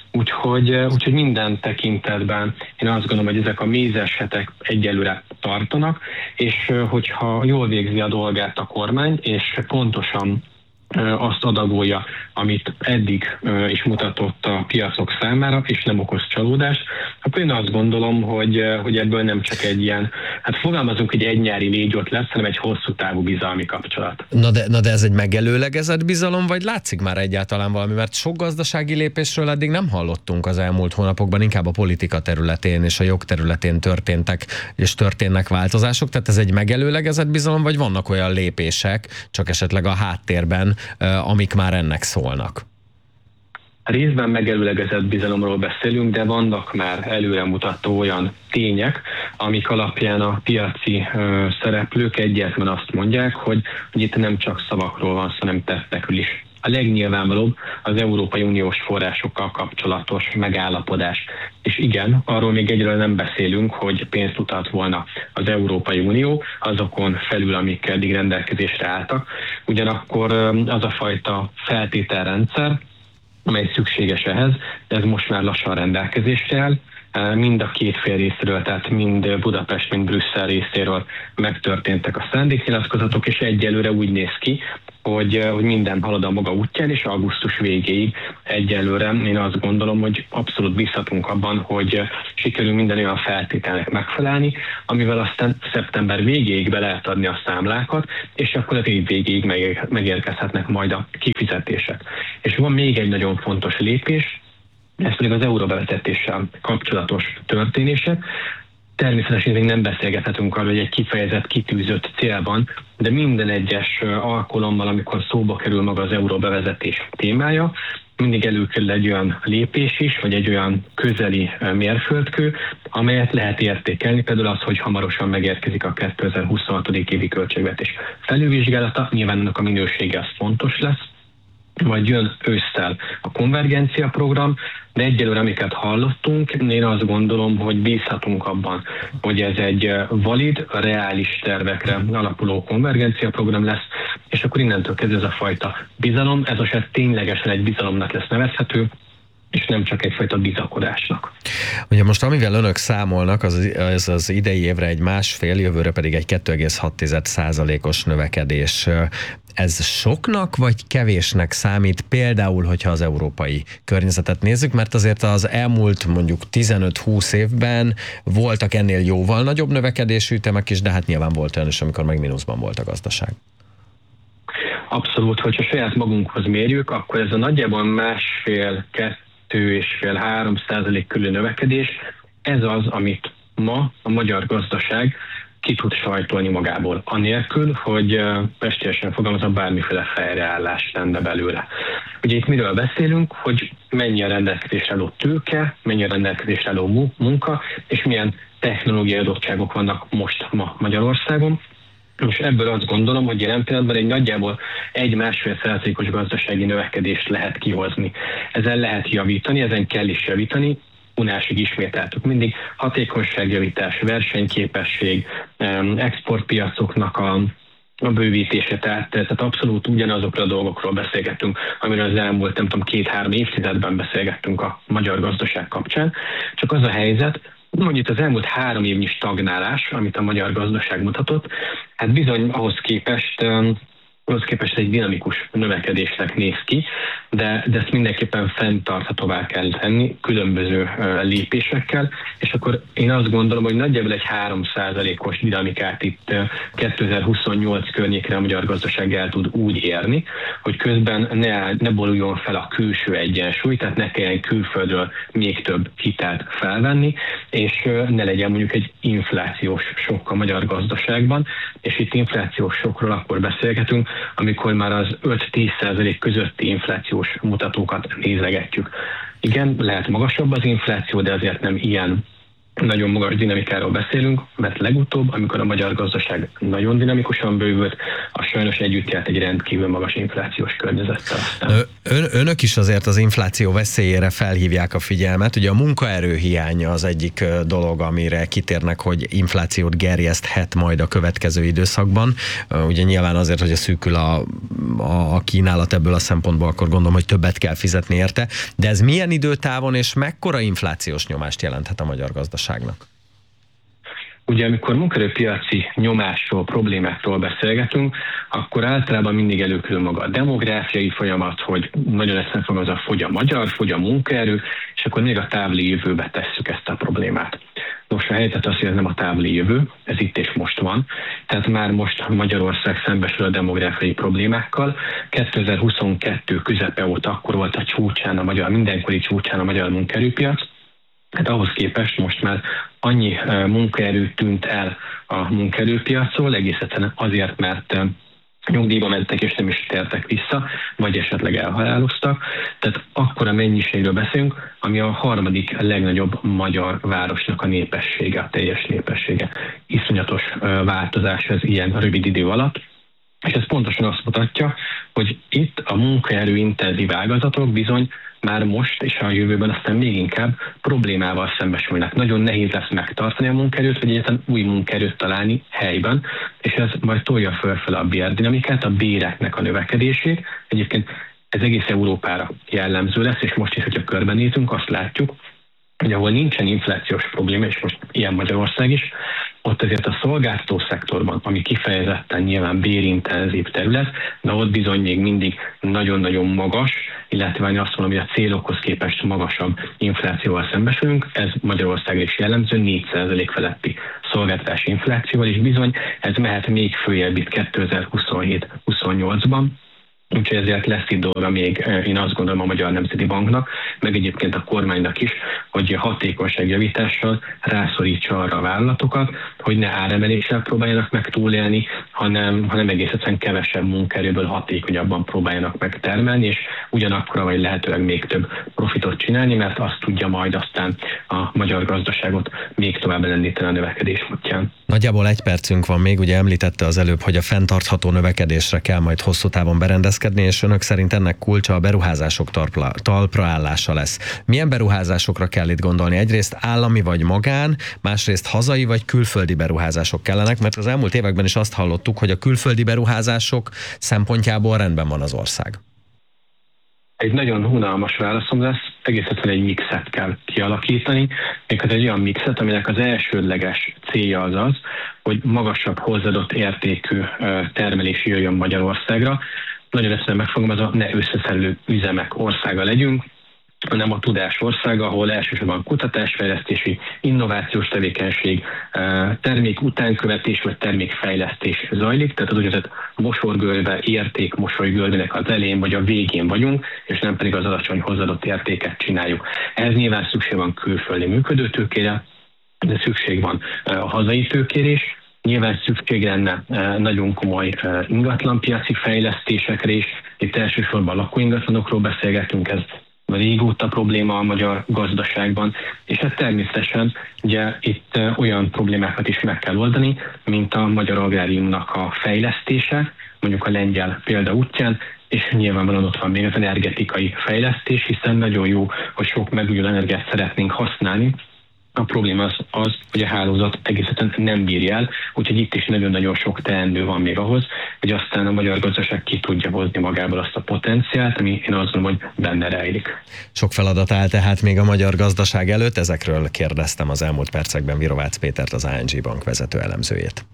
Úgyhogy minden tekintetben én azt gondolom, hogy ezek a mézes hetek egyelőre tartanak, és hogyha jól végzi a dolgát a kormány, és pontosan azt adagolja, amit eddig is mutatott a piacok számára, és nem okoz csalódást, akkor én azt gondolom, hogy ebből nem csak egy ilyen, hát fogalmazunk, hogy egy nyári légyot lesz, hanem egy hosszú távú bizalmi kapcsolat. Na de ez egy megelőlegezett bizalom, vagy látszik már egyáltalán valami? Mert sok gazdasági lépésről eddig nem hallottunk az elmúlt hónapokban, inkább a politika területén és a jog területén történtek és történnek változások, tehát ez egy megelőlegezett bizalom, vagy vannak olyan lépések, csak esetleg a háttérben, amik már ennek szólnak? Részben megelőlegezett bizalomról beszélünk, de vannak már előremutató olyan tények, amik alapján a piaci szereplők egyértelműen azt mondják, hogy itt nem csak szavakról van szó, hanem tettekről is. A legnyilvánvalóbb az Európai Uniós forrásokkal kapcsolatos megállapodás. És igen, arról még egyről nem beszélünk, hogy pénzt utalt volna az Európai Unió azokon felül, amik eddig rendelkezésre álltak. Ugyanakkor az a fajta feltételrendszer, amely szükséges ehhez, de ez most már lassan rendelkezésre áll. Mind a két fél részéről, tehát mind Budapest, mind Brüsszel részéről megtörténtek a szándéknyilatkozatok, és egyelőre úgy néz ki, hogy minden halad a maga útján, és augusztus végéig egyelőre én azt gondolom, hogy abszolút bízhatunk abban, hogy sikerül minden olyan feltételnek megfelelni, amivel aztán szeptember végéig be lehet adni a számlákat, és akkor az év végéig megérkezhetnek majd a kifizetések. És van még egy nagyon fontos lépés, ez pedig az euróbevezetéssel kapcsolatos történések. Természetesen még nem beszélgethetünk arról, hogy egy kifejezett, kitűzött célban, de minden egyes alkalommal, amikor szóba kerül maga az euróbevezetés témája, mindig előkerül egy olyan lépés is, vagy egy olyan közeli mérföldkő, amelyet lehet értékelni, például az, hogy hamarosan megérkezik a 2026. évi költségvetés felülvizsgálata, nyilván ennek a minősége az fontos lesz, vagy jön ősszel a konvergencia program, de egyelőre, amiket hallottunk, én azt gondolom, hogy bízhatunk abban, hogy ez egy valid, reális tervekre alapuló konvergencia program lesz, és akkor innentől kezdve ez a fajta bizalom, ez most ténylegesen egy bizalomnak lesz nevezhető, és nem csak egyfajta bizakodásnak. Ugye most amivel önök számolnak, ez az idei évre egy 1,5, jövőre pedig egy 2,6%-os növekedés. Ez soknak vagy kevésnek számít, például, hogyha az európai környezetet nézzük, mert azért az elmúlt mondjuk 15-20 évben voltak ennél jóval nagyobb növekedésű ütemek is, de hát nyilván volt olyan is, amikor meg mínuszban volt a gazdaság. Abszolút, hogyha saját magunkhoz mérjük, akkor ez a nagyjából 1,5-2,5-3% körüli növekedés, ez az, amit ma a magyar gazdaság ki tud sajtolni magából, anélkül, hogy pestélyesen fogalmazva bármiféle fejreállás lenne belőle. Ugye itt miről beszélünk, hogy mennyi a rendelkezésre álló tőke, mennyi a rendelkezésre álló munka, és milyen technológiai adottságok vannak most ma Magyarországon. És ebből azt gondolom, hogy jelen pillanatban egy nagyjából 1,5%-os gazdasági növekedést lehet kihozni. Ezen lehet javítani, ezen kell is javítani, unásig ismételtük mindig, hatékonyságjavítás, versenyképesség, exportpiacoknak a bővítése, tehát abszolút ugyanazokról a dolgokról beszélgettünk, amiről az elmúlt, nem tudom, 2-3 évtizedben beszélgettünk a magyar gazdaság kapcsán. Csak az a helyzet, hogy itt az elmúlt 3 évnyi stagnálás, amit a magyar gazdaság mutatott, hát bizony ahhoz képest egy dinamikus növekedésnek néz ki, de ezt mindenképpen fenntarthatóvá kell tenni különböző lépésekkel, és akkor én azt gondolom, hogy nagyjából egy 3%-os dinamikát itt 2028 környékre a magyar gazdaság el tud úgy érni, hogy közben ne boruljon fel a külső egyensúly, tehát ne kelljen külföldről még több hitelt felvenni, és ne legyen mondjuk egy inflációs sokk a magyar gazdaságban, és itt inflációs sokkról akkor beszélgetünk, amikor már az 5-10% közötti inflációs mutatókat nézegetjük. Igen, lehet magasabb az infláció, de azért nem ilyen nagyon magas dinamikáról beszélünk, mert legutóbb, amikor a magyar gazdaság nagyon dinamikusan bővült, az sajnos együtt járt egy rendkívül magas inflációs környezettel. Önök is azért az infláció veszélyére felhívják a figyelmet. Ugye a munkaerő hiánya az egyik dolog, amire kitérnek, hogy inflációt gerjeszthet majd a következő időszakban. Ugye nyilván azért, hogy a szűkül a kínálat ebből a szempontból, akkor gondolom, hogy többet kell fizetni érte. De ez milyen időtávon és mekkora inflációs nyomást jelenthet a magyar gazdaságnak? Ugye amikor munkaerőpiaci nyomásról, problémákról beszélgetünk, akkor általában mindig előkerül maga a demográfiai folyamat, hogy nagyon egyszerűen fogalmazva fogy a magyar, fogy a munkaerő, és akkor még a távoli jövőbe tesszük ezt a problémát. Nos, a helyzet az, hogy ez nem a távoli jövő, ez itt és most van. Tehát már most Magyarország szembesül a demográfiai problémákkal. 2022 közepe óta akkor volt a csúcsán, mindenkori csúcsán a magyar munkaerőpiac. Hát ahhoz képest most már annyi munkaerő tűnt el a munkaerőpiacról, egész egyszerűen azért, mert nyugdíjba mentek és nem is tértek vissza, vagy esetleg elhaláloztak. Tehát akkora mennyiségről beszélünk, ami a harmadik legnagyobb magyar városnak a népessége, a teljes népessége. Iszonyatos változás ez ilyen rövid idő alatt. És ez pontosan azt mutatja, hogy itt a munkaerő intenzív ágazatok bizony már most és a jövőben aztán még inkább problémával szembesülnek. Nagyon nehéz lesz megtartani a munkaerőt, vagy egyáltalán új munkaerőt találni helyben, és ez majd tolja fölfele a bérdinamikát, a béreknek a növekedését. Egyébként ez egész Európára jellemző lesz, és most is, hogyha körbenézünk, azt látjuk, hogy ahol nincsen inflációs probléma, és most ilyen Magyarország is, ott azért a szolgáltató szektorban, ami kifejezetten nyilván bérintenzív terület, de ott bizony még mindig nagyon-nagyon magas, illetve azt mondom, hogy a célokhoz képest magasabb inflációval szembesülünk, ez Magyarországra is jellemző, 4% feletti szolgáltatási inflációval, és bizony ez mehet még följebb itt 2027-28-ban. Úgyhogy ezért lesz itt dolga még, én azt gondolom, a Magyar Nemzeti Banknak, meg egyébként a kormánynak is, hogy hatékonyságjavítással rászorítsa arra a vállalatokat, hogy ne áremeléssel próbáljanak meg túlélni, hanem egész egyszerűen kevesebb munkaerőből hatékonyabban próbáljanak meg termelni, és ugyanakkor vagy lehetőleg még több profitot csinálni, mert azt tudja majd aztán a magyar gazdaságot még tovább lendíteni a növekedés útján. Nagyjából 1 percünk van még, ugye említette az előbb, hogy a fenntartható növekedésre kell majd hosszú távon berendezkedni, és önök szerint ennek kulcsa a beruházások talpraállása lesz. Milyen beruházásokra kell itt gondolni? Egyrészt állami vagy magán, másrészt hazai vagy külföldi beruházások kellenek, mert az elmúlt években is azt hallottuk, hogy a külföldi beruházások szempontjából rendben van az ország. Egy nagyon unalmas válaszom lesz, egész egyszerűen egy mixet kell kialakítani, méghozzá egy olyan mixet, aminek az elsődleges célja az, hogy magasabb hozzáadott értékű termelés jöjjön Magyarországra. Nagyon egyszerűen megfogalmazva, ne összeszerelő üzemek országa legyünk, hanem a tudás országa, ahol elsősorban kutatásfejlesztési, innovációs tevékenység, termék utánkövetés vagy termékfejlesztés zajlik, tehát az úgynevezett mosorgörbe, értékmosolygörvének az elején vagy a végén vagyunk, és nem pedig az alacsony hozzáadott értéket csináljuk. Ehhez nyilván szükség van külföldi működőtőkére, de szükség van a hazai tőkére is. Nyilván szükség lenne nagyon komoly ingatlanpiaci fejlesztésekre is. Itt elsősorban lakóingatlanokról beszélgetünk, ez régóta probléma a magyar gazdaságban, és hát természetesen ugye itt olyan problémákat is meg kell oldani, mint a magyar agráriumnak a fejlesztése, mondjuk a lengyel példa útján, és nyilvánvalóan ott van még az energetikai fejlesztés, hiszen nagyon jó, hogy sok megújuló energiát szeretnénk használni. A probléma az, hogy a hálózat egészen nem bírja el, úgyhogy itt is nagyon-nagyon sok teendő van még ahhoz, hogy aztán a magyar gazdaság ki tudja hozni magából azt a potenciált, ami én azt gondolom, hogy benne rejlik. Sok feladat áll tehát még a magyar gazdaság előtt, ezekről kérdeztem az elmúlt percekben Virovácz Pétert, az ING Bank vezető elemzőjét.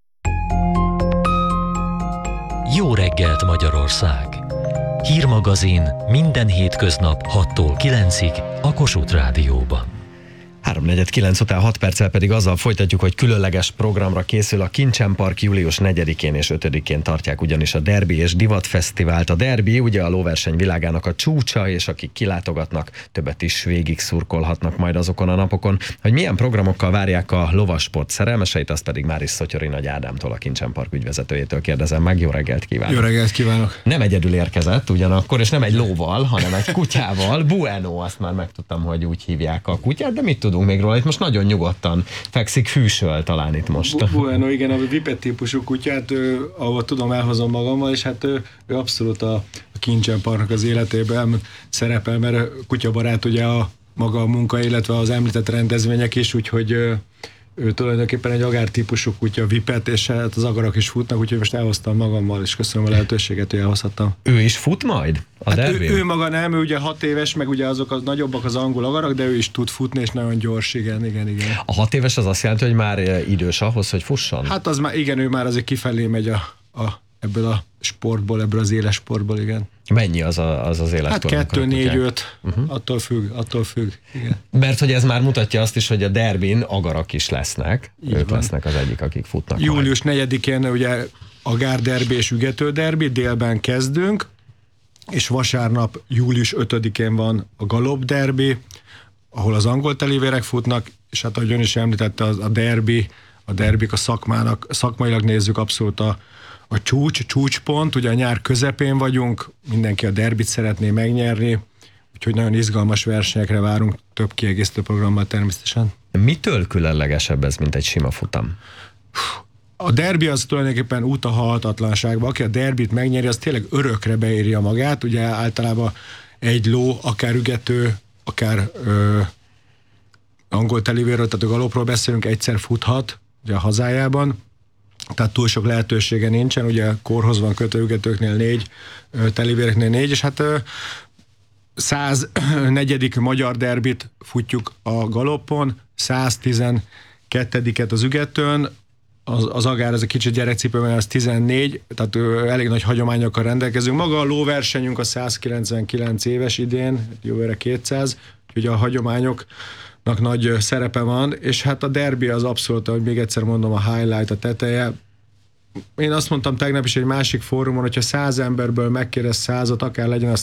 Jó reggelt Magyarország! Hírmagazin minden hétköznap 6-tól 9-ig a Kossuth Rádióban. 3:49 után 6 perccel pedig azzal folytatjuk, hogy különleges programra készül a Kincsen Park. Július 4-én és 5-én tartják ugyanis a Derby és Divat Fesztivált. A Derby ugye a lóverseny világának a csúcsa, és akik kilátogatnak, többet is végig szurkolhatnak majd azokon a napokon. Hogy milyen programokkal várják a lovasport szerelmeseit, azt pedig már is Szotyori Nagy Ádámtól, a Kincsen Park ügyvezetőjétől kérdezem meg. Jó reggelt kívánok! Jó reggelt kívánok! Nem egyedül érkezett ugyanakkor, és nem egy lóval, hanem egy kutyával. Bueno, azt már megtudtam, hogy úgy hívják a kutyát, de mit tudunk még róla? Itt most nagyon nyugodtan fekszik, fűsöl talán itt most. Bueno, igen, a Vipet típusú kutyát, ahol tudom, elhozom magammal, és hát ő abszolút a Kincsen Parknak az életében szerepel, mert kutyabarát ugye a maga a munka, illetve az említett rendezvények is, úgyhogy ő tulajdonképpen egy agár típusú kutya, vipet, és hát az agarak is futnak, úgyhogy most elhoztam magammal, és köszönöm a lehetőséget, hogy elhozhattam. Ő is fut majd a derbén? Ő maga nem, ő ugye 6 éves, meg ugye azok az nagyobbak az angol agarak, de ő is tud futni, és nagyon gyors, igen. A 6 éves az azt jelenti, hogy már idős ahhoz, hogy fusson? Hát az már, igen, ő már azért kifelé megy ebből a sportból, ebből az éles sportból, igen. Mennyi az éles hát 2, 4, 5, attól függ. Igen. Mert hogy ez már mutatja azt is, hogy a derbin agarak is lesznek. Így ők van. lesznek az egyik, akik futnak. Július 4-én ugye agár derbi és ügető derbi, délben kezdünk, és vasárnap július 5-én van a galop derbi, ahol az angol telivérek futnak, és hát ahogy ön is említette, a derbik a szakmailag nézzük abszolút a csúcspont, ugye a nyár közepén vagyunk, mindenki a derbit szeretné megnyerni, úgyhogy nagyon izgalmas versenyekre várunk, több kiegészítő programmal természetesen. Mitől különlegesebb ez, mint egy sima futam? A derbi az tulajdonképpen út a halhatatlanságba. Aki a derbit megnyeri, az tényleg örökre beírja magát. Ugye általában egy ló, akár ügető, akár angol telivérről, tehát a galopról beszélünk, egyszer futhat ugye a hazájában. Tehát túl sok lehetősége nincsen. Ugye korhoz van kötő ügetőknél 4, telivéreknél 4, és hát 104. magyar derbit futjuk a galoppon, 112-et az ügetőn, az agár, ez a kicsit gyerekcipőben, az 14, tehát elég nagy hagyományokkal rendelkezünk. Maga a lóversenyünk a 199 éves idén, jövőre 200, úgyhogy a hagyományoknak nagy szerepe van, és hát a derbi az abszolút, ahogy még egyszer mondom, a highlight, a teteje. Én azt mondtam tegnap is egy másik fórumon, hogyha 100 emberből megkérdez 100-at, akár legyen az